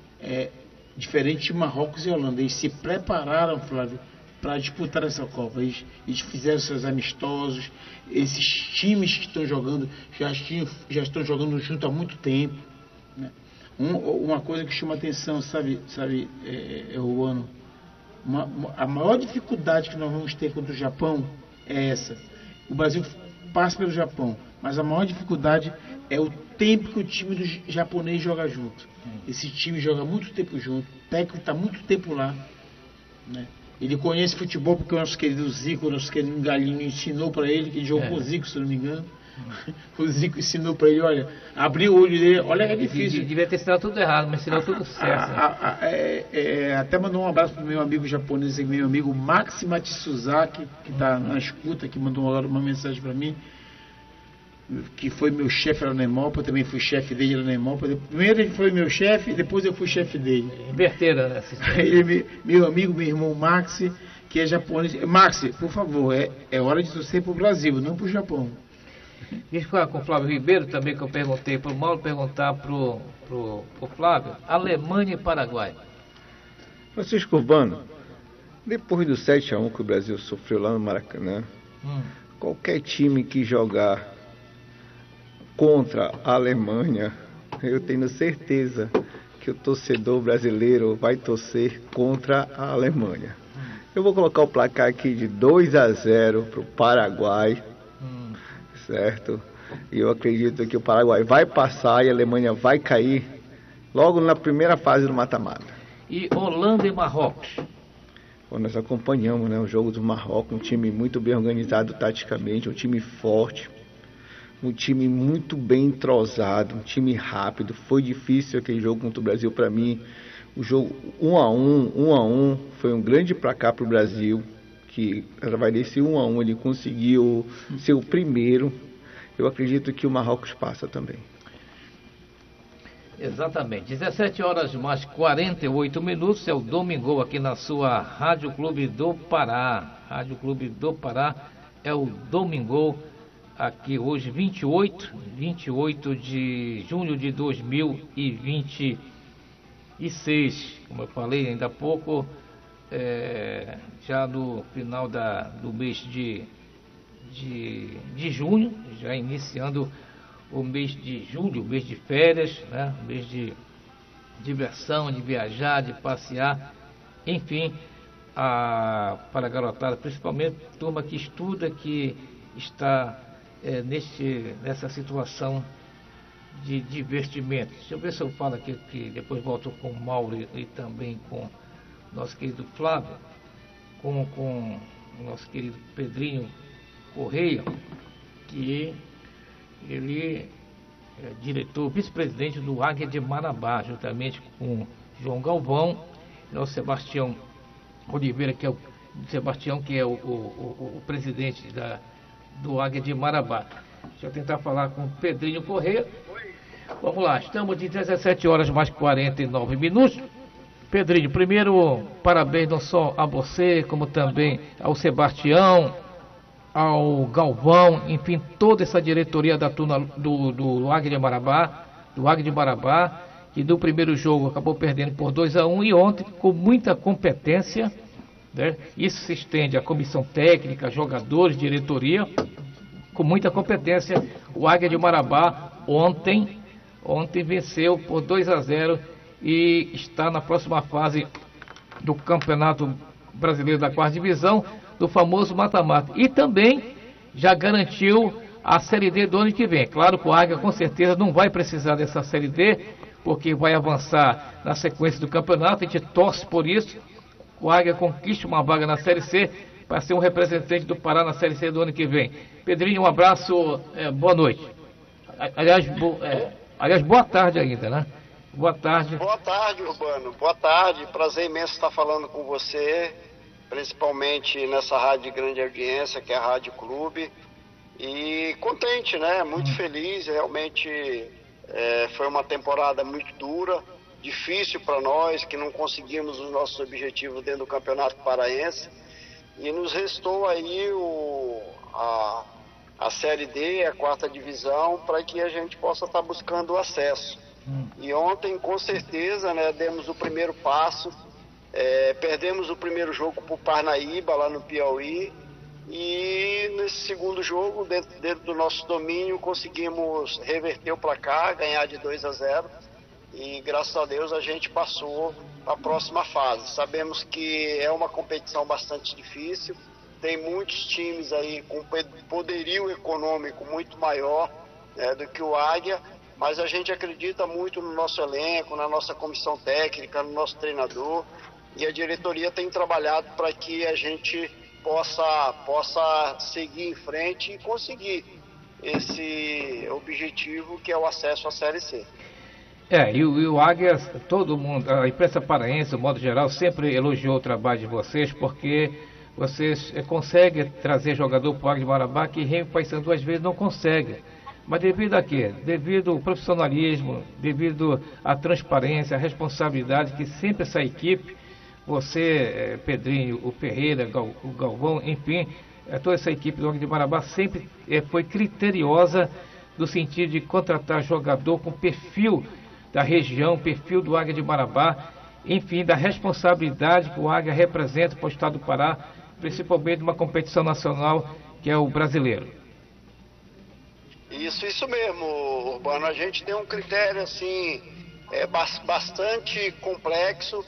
é diferente de Marrocos e Holanda. Eles se prepararam, Flávio, para disputar essa Copa. Eles, eles fizeram seus amistosos. Esses times que estão jogando já, tinham, já estão jogando junto há muito tempo. Né? Um, uma coisa que chama atenção, sabe, sabe é, é o ano. Uma, uma, a maior dificuldade que nós vamos ter contra o Japão é essa. O Brasil passa pelo Japão, mas a maior dificuldade é o tempo que o time do japonês joga junto. Esse time joga muito tempo junto, o técnico está muito tempo lá. Né? Ele conhece futebol porque o nosso querido Zico, o nosso querido Galinho ensinou para ele, que ele jogou é. com o Zico, se não me engano. O Zico ensinou para ele, olha, abriu o olho dele, olha que é difícil. Devia ter ensinado tudo errado, mas ensinou tudo certo. Né? A, a, a, é, é, até mandou um abraço para o meu amigo japonês, meu amigo Maxi Matsuzaki, que está na escuta, que mandou agora uma mensagem para mim, que foi meu chefe lá na Emopa, também fui chefe dele lá na Emopa. Primeiro ele foi meu chefe, depois eu fui chefe dele. Inverteira, né? Ele, meu amigo, meu irmão Maxi, que é japonês. Maxi, por favor, é, é hora de torcer para o Brasil, não para o Japão. Deixa eu falar com o Flávio Ribeiro também, que eu perguntei para o Mauro, perguntar para o Flávio. Alemanha e Paraguai. Francisco Urbano, depois do sete a um que o Brasil sofreu lá no Maracanã, hum. qualquer time que jogar contra a Alemanha, eu tenho certeza que o torcedor brasileiro vai torcer contra a Alemanha. Hum. Eu vou colocar o placar aqui de dois a zero para o Paraguai. Certo? E eu acredito que o Paraguai vai passar e a Alemanha vai cair logo na primeira fase do mata-mata. E Holanda e Marrocos? Bom, nós acompanhamos, né, o jogo do Marrocos, um time muito bem organizado taticamente, um time forte, um time muito bem entrosado, um time rápido. Foi difícil aquele jogo contra o Brasil para mim. O jogo um a um, um a um, foi um grande placar para o Brasil. Que através desse um a um ele conseguiu ser o primeiro. Eu acredito que o Marrocos passa também. Exatamente. dezessete horas mais quarenta e oito minutos, é o Domingão aqui na sua Rádio Clube do Pará. Rádio Clube do Pará é o Domingão aqui hoje, vinte e oito, vinte e oito de junho de dois mil e vinte e seis. Como eu falei ainda há pouco, É, já no final da, do mês de, de, de junho, já iniciando o mês de julho, o mês de férias, né? O mês de diversão, de viajar, de passear, enfim, a, para a garotada, principalmente turma que estuda, que está é, nesse, nessa situação de divertimento. Deixa eu ver se eu falo aqui, que depois volto com o Mauro e, e também com nosso querido Flávio, com, com o nosso querido Pedrinho Correia, que ele é diretor, vice-presidente do Águia de Marabá, juntamente com João Galvão, e nosso Sebastião Oliveira, que é o Sebastião, que é o, o, o presidente da, do Águia de Marabá. Deixa eu tentar falar com o Pedrinho Correia. Vamos lá, estamos de dezessete horas mais quarenta e nove minutos. Pedrinho, primeiro, parabéns não só a você, como também ao Sebastião, ao Galvão, enfim, toda essa diretoria da turma do, do, do Águia de Marabá, do Águia de Marabá, que no primeiro jogo acabou perdendo por dois a um e ontem, com muita competência, né? Isso se estende à comissão técnica, jogadores, diretoria, com muita competência. O Águia de Marabá ontem, ontem venceu por dois a zero e está na próxima fase do Campeonato Brasileiro da quarta divisão, do famoso mata-mata. E também já garantiu a Série D do ano que vem. Claro que o Águia com certeza não vai precisar dessa Série D, porque vai avançar na sequência do campeonato, a gente torce por isso. O Águia conquiste uma vaga na Série C para ser um representante do Pará na Série C do ano que vem. Pedrinho, um abraço, é, boa noite. Aliás, bo, é, aliás, boa tarde ainda, né? Boa tarde. Boa tarde, Urbano. Boa tarde. Prazer imenso estar falando com você, principalmente nessa rádio de grande audiência, que é a Rádio Clube. E contente, né? Muito feliz. Realmente é, foi uma temporada muito dura, difícil para nós, que não conseguimos os nossos objetivos dentro do Campeonato Paraense. E nos restou aí o, a, a Série D, a quarta divisão, para que a gente possa estar buscando o acesso. Hum. E ontem, com certeza, né, demos o primeiro passo, é, perdemos o primeiro jogo para o Parnaíba, lá no Piauí, e nesse segundo jogo, dentro, dentro do nosso domínio, conseguimos reverter o placar, ganhar de dois a zero, e graças a Deus a gente passou para a próxima fase. Sabemos que é uma competição bastante difícil, tem muitos times aí com poderio econômico muito maior, né, do que o Águia, mas a gente acredita muito no nosso elenco, na nossa comissão técnica, no nosso treinador, e a diretoria tem trabalhado para que a gente possa, possa seguir em frente e conseguir esse objetivo que é o acesso à Série C. É, e o, e o Águia, todo mundo, a imprensa paraense, no modo geral, sempre elogiou o trabalho de vocês, porque vocês é, conseguem trazer jogador para o Águia de Marabá que Remo e Paysandu às vezes não consegue. Mas devido a quê? Devido ao profissionalismo, devido à transparência, à responsabilidade que sempre essa equipe, você, Pedrinho, o Ferreira, o Galvão, enfim, toda essa equipe do Águia de Marabá sempre foi criteriosa no sentido de contratar jogador com perfil da região, perfil do Águia de Marabá, enfim, da responsabilidade que o Águia representa para o estado do Pará, principalmente numa competição nacional que é o brasileiro. Isso, isso mesmo, Urbano. A gente tem um critério assim é, bastante complexo,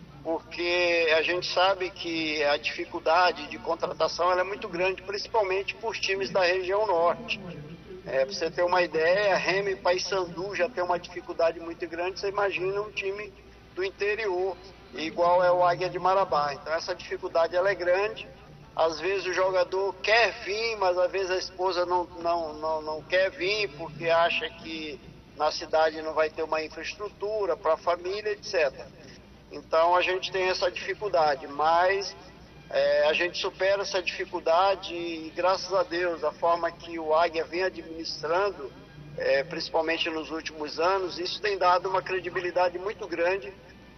porque a gente sabe que a dificuldade de contratação ela é muito grande, principalmente por times da região norte. É, para você ter uma ideia, Remo e Paysandu já tem uma dificuldade muito grande, você imagina um time do interior, igual é o Águia de Marabá. Então essa dificuldade ela é grande. Às vezes o jogador quer vir, mas às vezes a esposa não, não, não, não quer vir porque acha que na cidade não vai ter uma infraestrutura para a família, etcétera. Então a gente tem essa dificuldade, mas é, a gente supera essa dificuldade e graças a Deus a forma que o Águia vem administrando, é, principalmente nos últimos anos, isso tem dado uma credibilidade muito grande,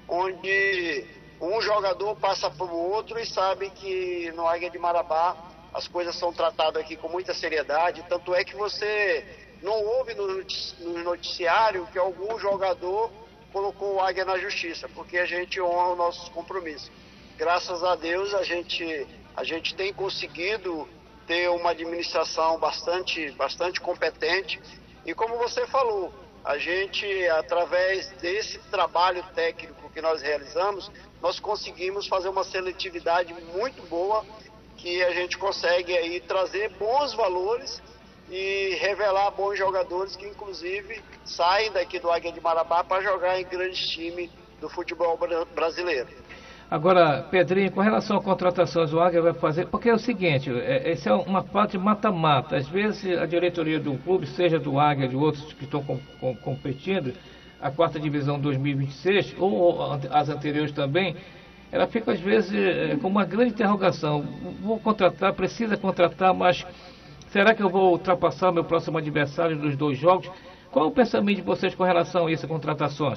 onde um jogador passa para o outro e sabe que no Águia de Marabá as coisas são tratadas aqui com muita seriedade, tanto é que você não ouve no noticiário que algum jogador colocou o Águia na justiça, porque a gente honra os nossos compromissos. Graças a Deus a gente, a gente tem conseguido ter uma administração bastante, bastante competente e como você falou, a gente, através desse trabalho técnico que nós realizamos, nós conseguimos fazer uma seletividade muito boa, que a gente consegue aí trazer bons valores e revelar bons jogadores que inclusive saem daqui do Águia de Marabá para jogar em grandes times do futebol brasileiro. Agora, Pedrinho, com relação a contratações, o Águia vai fazer, porque é o seguinte, é, essa é uma parte mata-mata, às vezes a diretoria de um clube, seja do Águia, de outros que estão com, com, competindo, a quarta divisão dois mil e vinte e seis, ou as anteriores também, ela fica às vezes é, com uma grande interrogação, vou contratar, precisa contratar, mas será que eu vou ultrapassar o meu próximo adversário nos dois jogos? Qual é o pensamento de vocês com relação a essas contratações?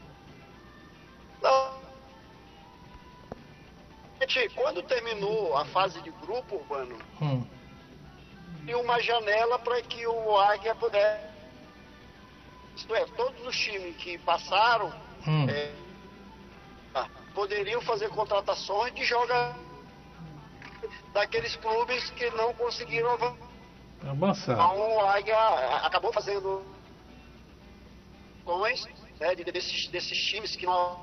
Não. Quando terminou a fase de grupo, Urbano, hum. tinha uma janela para que o Águia pudesse Isto é, todos os times que passaram hum. é, poderiam fazer contratações de jogadores daqueles clubes que não conseguiram avançar. Então, a Águia acabou fazendo né, desses, desses times que nós,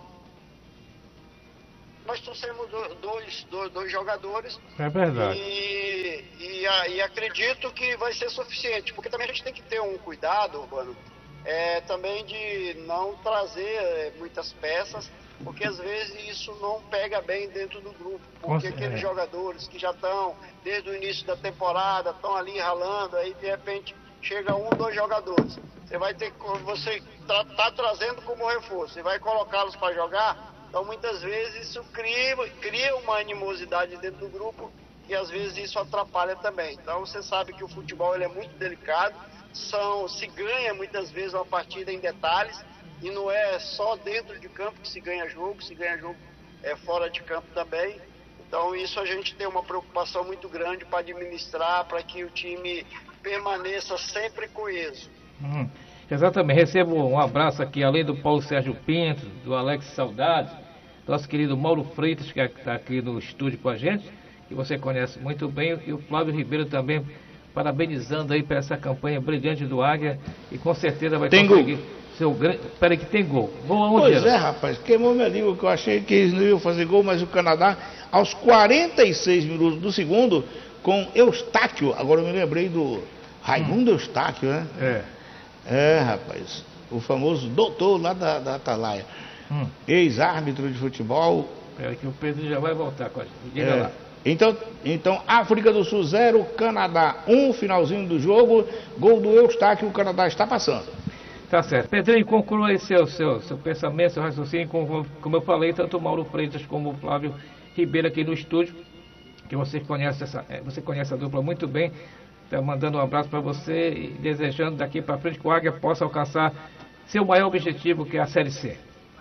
nós trouxemos dois, dois, dois jogadores. É verdade. E, e, e acredito que vai ser suficiente, porque também a gente tem que ter um cuidado, Urbano, é, também de não trazer é, muitas peças, porque às vezes isso não pega bem dentro do grupo, porque Com... aqueles é. jogadores que já estão desde o início da temporada, estão ali ralando, aí de repente chega um, dois jogadores. Você vai ter que, você tá, tá trazendo como reforço, você vai colocá-los para jogar, então muitas vezes isso cria, cria uma animosidade dentro do grupo e às vezes isso atrapalha também. Então você sabe que o futebol ele é muito delicado, são, se ganha muitas vezes uma partida em detalhes, e não é só dentro de campo que se ganha jogo, se ganha jogo é, fora de campo também. Então isso a gente tem uma preocupação muito grande para administrar, para que o time permaneça sempre coeso. Hum, exatamente, recebo um abraço aqui, além do Paulo Sérgio Pinto, do Alex Saudade, nosso querido Mauro Freitas, que está aqui no estúdio com a gente, que você conhece muito bem, e o Flávio Ribeiro também, parabenizando aí por essa campanha brilhante do Águia, e com certeza vai tem conseguir... Gol. Seu grande... Peraí que tem gol. Gol aonde? Pois é, rapaz, queimou minha língua, que eu achei que eles não iam fazer gol, mas o Canadá, aos quarenta e seis minutos do segundo, com Eustáquio, agora eu me lembrei do Raimundo hum. Eustáquio, né? É. É, rapaz, o famoso doutor lá da, da Atalaia, hum. ex-árbitro de futebol. Peraí que o Pedro já vai voltar com a gente, diga é. lá. Então, então, África do Sul zero, Canadá um, finalzinho do jogo, gol do Eustáquio, o Canadá está passando. Tá certo. Pedrinho, conclua aí seu, seu, seu pensamento, seu raciocínio, como, como eu falei, tanto o Mauro Freitas como o Flávio Ribeiro aqui no estúdio, que você conhece, essa, você conhece a dupla muito bem. Tá mandando um abraço para você e desejando daqui para frente que o Águia possa alcançar seu maior objetivo, que é a Série C.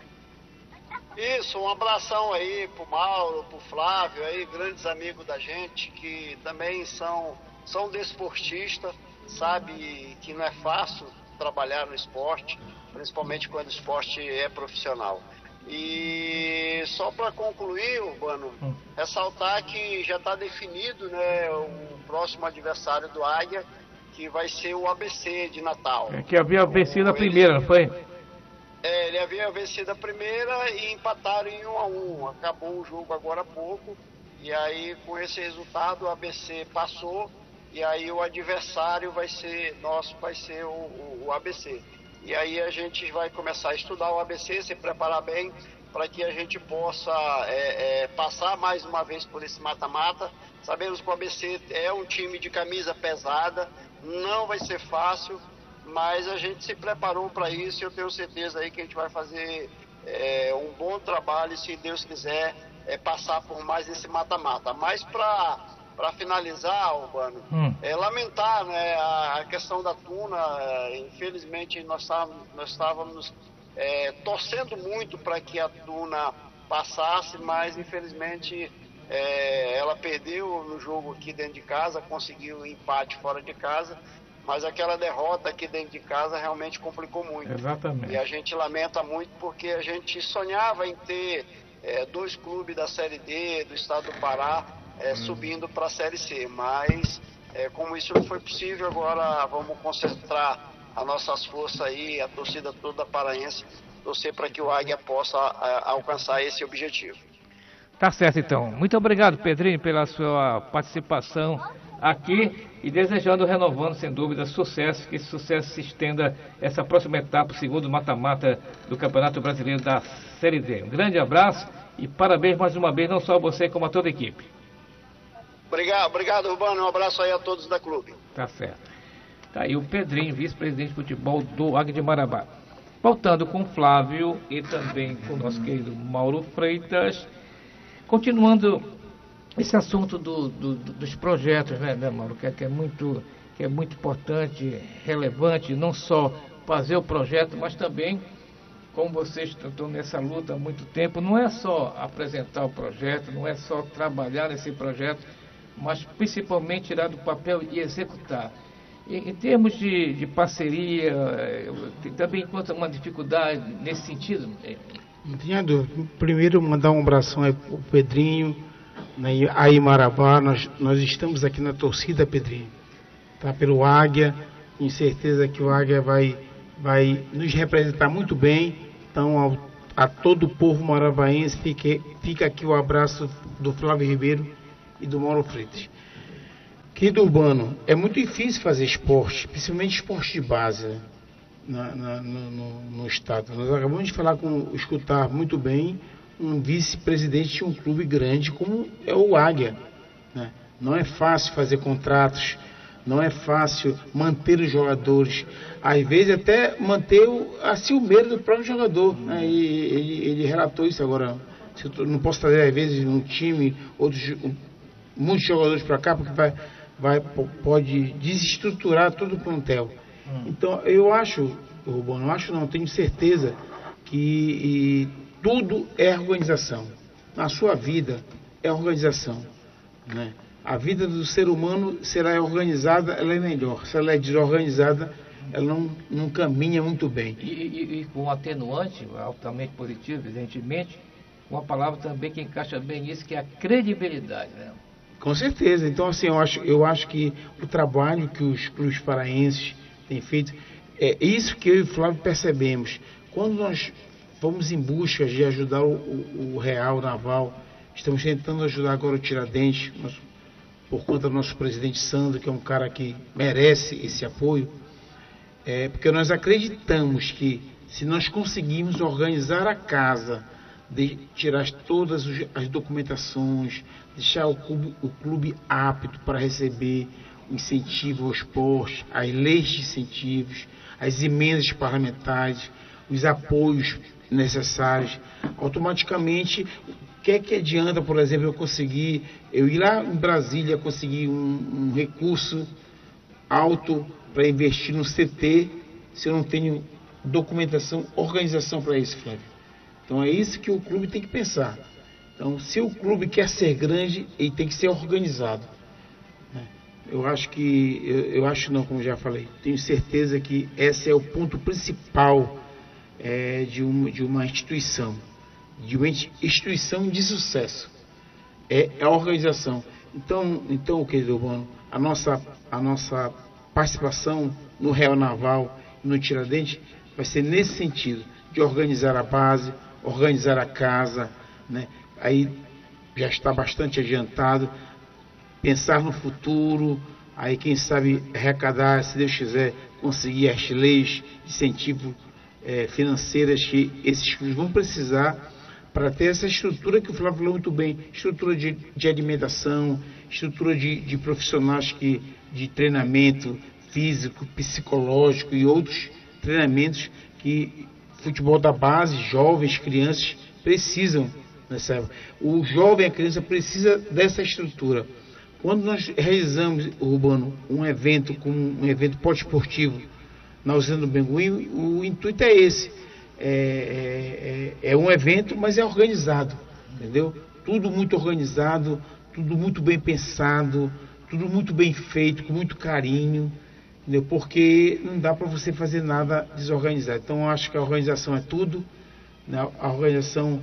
Isso, um abração aí pro Mauro, pro Flávio, aí, grandes amigos da gente, que também são, são desportistas, sabe que não é fácil trabalhar no esporte, principalmente quando o esporte é profissional. E só para concluir, Urbano, hum. ressaltar que já está definido, né, o próximo adversário do Águia, que vai ser o A B C de Natal. É que havia vencido a primeira, não foi? É, ele havia vencido a primeira e empataram em um a um. Acabou o jogo agora há pouco, e aí com esse resultado o A B C passou. E aí o adversário vai ser nosso, vai ser o, o, o A B C. E aí a gente vai começar a estudar o A B C, se preparar bem para que a gente possa é, é, passar mais uma vez por esse mata-mata. Sabemos que o A B C é um time de camisa pesada, não vai ser fácil, mas a gente se preparou para isso e eu tenho certeza aí que a gente vai fazer é, um bom trabalho, se Deus quiser, é, passar por mais esse mata-mata. Mas para... Para finalizar, Urbano, hum. é lamentar, né, a, a questão da Tuna. É, infelizmente, nós estávamos, nós estávamos é, torcendo muito para que a Tuna passasse, mas infelizmente é, ela perdeu no jogo aqui dentro de casa, conseguiu um empate fora de casa, mas aquela derrota aqui dentro de casa realmente complicou muito. Exatamente. E a gente lamenta muito porque a gente sonhava em ter é, dois clubes da Série D, do estado do Pará, É, subindo para a Série C, mas é, como isso não foi possível, agora vamos concentrar as nossas forças aí, a torcida toda paraense, torcer para que o Águia possa a, alcançar esse objetivo. Tá certo então. Muito obrigado, Pedrinho, pela sua participação aqui e desejando, renovando sem dúvida, sucesso, que esse sucesso se estenda essa próxima etapa, o segundo mata-mata do Campeonato Brasileiro da Série D. Um grande abraço e parabéns mais uma vez, não só a você, como a toda a equipe. Obrigado, obrigado, Urbano. Um abraço aí a todos da clube. Tá certo. Tá aí o Pedrinho, vice-presidente de futebol do Águia de Marabá. Voltando com o Flávio e também com o nosso querido Mauro Freitas. Continuando esse assunto do, do, dos projetos, né, né Mauro? Que é, que, é muito, que é muito importante, relevante, não só fazer o projeto, mas também, como vocês estão nessa luta há muito tempo, não é só apresentar o projeto, não é só trabalhar nesse projeto, mas principalmente tirar do papel e executar. Em, em termos de, de parceria, também encontra uma dificuldade nesse sentido? Não tinha dúvida. Primeiro, mandar um abração aí pro Pedrinho, né, aí Marabá. Nós, nós estamos aqui na torcida, Pedrinho, tá? Pelo Águia. Tenho certeza que o Águia vai, vai nos representar muito bem. Então, ao, a todo o povo maravaense, fique, fica aqui o abraço do Flávio Ribeiro e do Mauro Freitas. Querido Urbano, é muito difícil fazer esporte, principalmente esporte de base, né? na, na, no, no estado. Nós acabamos de falar com, escutar muito bem um vice-presidente de um clube grande como é o Águia, né? Não é fácil fazer contratos, não é fácil manter os jogadores, às vezes até manter o, a ciumeira do próprio jogador, né? E, ele, ele relatou isso agora. Eu não posso trazer às vezes um time, outros, muitos jogadores para cá, porque vai, vai, pode desestruturar todo o plantel. Hum. Então eu acho, Urbano, eu acho não, tenho certeza que e, tudo é organização. Na sua vida é organização, né? A vida do ser humano, se ela é organizada, ela é melhor. Se ela é desorganizada, ela não, não caminha muito bem. E, e, e com um atenuante altamente positivo, evidentemente, uma palavra também que encaixa bem nisso, que é a credibilidade, né? Com certeza. Então, assim, eu acho, eu acho que o trabalho que os clubes paraenses têm feito, é isso que eu e o Flávio percebemos. Quando nós vamos em busca de ajudar o, o, o Real Naval, estamos tentando ajudar agora o Tiradentes, nós, por conta do nosso presidente Sandro, que é um cara que merece esse apoio, é, porque nós acreditamos que se nós conseguirmos organizar a casa, de tirar todas as documentações, deixar o clube, o clube apto para receber o incentivo ao esporte, as leis de incentivos, as emendas parlamentares, os apoios necessários, automaticamente, o que é que adianta, por exemplo, eu conseguir, eu ir lá em Brasília conseguir um, um recurso alto para investir no C T, se eu não tenho documentação, organização para isso, Flávio? Então é isso que o clube tem que pensar. Então, se o clube quer ser grande, ele tem que ser organizado. Eu acho que, eu, eu acho não, como já falei, tenho certeza que esse é o ponto principal é, de, uma, de uma instituição, de uma instituição de sucesso, é a organização. Então, então querido Urbano, a nossa, a nossa participação no Real Naval, no Tiradentes, vai ser nesse sentido, de organizar a base, organizar a casa, né? Aí já está bastante adiantado, pensar no futuro, aí quem sabe arrecadar, se Deus quiser, conseguir as leis de incentivo é, financeiras que esses clubes vão precisar para ter essa estrutura que o Flávio falou muito bem, estrutura de, de alimentação, estrutura de, de profissionais que, de treinamento físico, psicológico e outros treinamentos que futebol da base, jovens, crianças precisam nessa época. O jovem, a criança precisa dessa estrutura. Quando nós realizamos, Urbano, um evento como um evento poliesportivo na usina do Banguim, o intuito é esse. É, é, é um evento, mas é organizado, entendeu? Tudo muito organizado, tudo muito bem pensado, tudo muito bem feito, com muito carinho, entendeu? Porque não dá para você fazer nada desorganizado. Então, eu acho que a organização é tudo, né? A organização,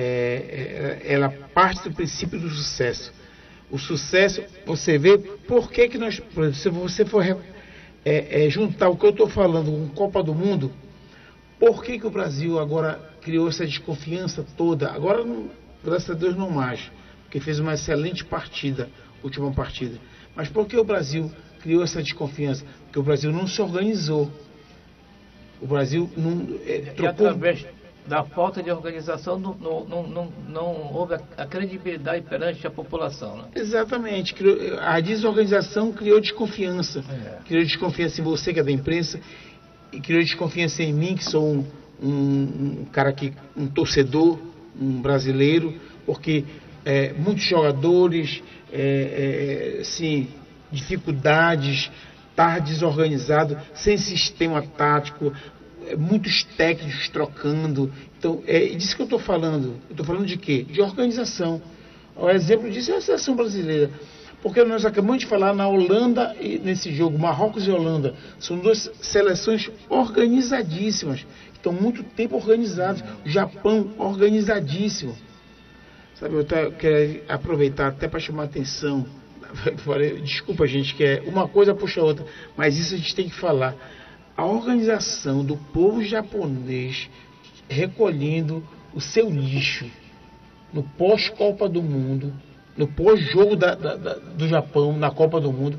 é, é, ela parte do princípio do sucesso. O sucesso, você vê por que que nós, por exemplo, se você for é, é, juntar o que eu estou falando com Copa do Mundo, por que que o Brasil agora criou essa desconfiança toda? Agora, não, graças a Deus, não mais, porque fez uma excelente partida, última partida. Mas por que o Brasil criou essa desconfiança? Porque o Brasil não se organizou. O Brasil não é, trocou... E através da falta de organização não, não, não, não, não houve a, a credibilidade perante a população, né? Exatamente. A desorganização criou desconfiança. É. Criou desconfiança em você, que é da imprensa, e criou desconfiança em mim, que sou um, um, um cara que, um torcedor, um brasileiro, porque é, muitos jogadores, é, é, sim, dificuldades, estar desorganizado, sem sistema tático, muitos técnicos trocando. Então, é disso que eu estou falando. Eu estou falando de quê? De organização. O exemplo disso é a seleção brasileira. Porque nós acabamos de falar na Holanda, e nesse jogo, Marrocos e Holanda, são duas seleções organizadíssimas, que estão muito tempo organizadas. O Japão, organizadíssimo. Sabe, eu tá, quero aproveitar até para chamar a atenção. Desculpa, gente, que é uma coisa puxa a outra, mas isso a gente tem que falar. A organização do povo japonês recolhendo o seu lixo no pós-Copa do Mundo, no pós-jogo da, da, da, do Japão na Copa do Mundo,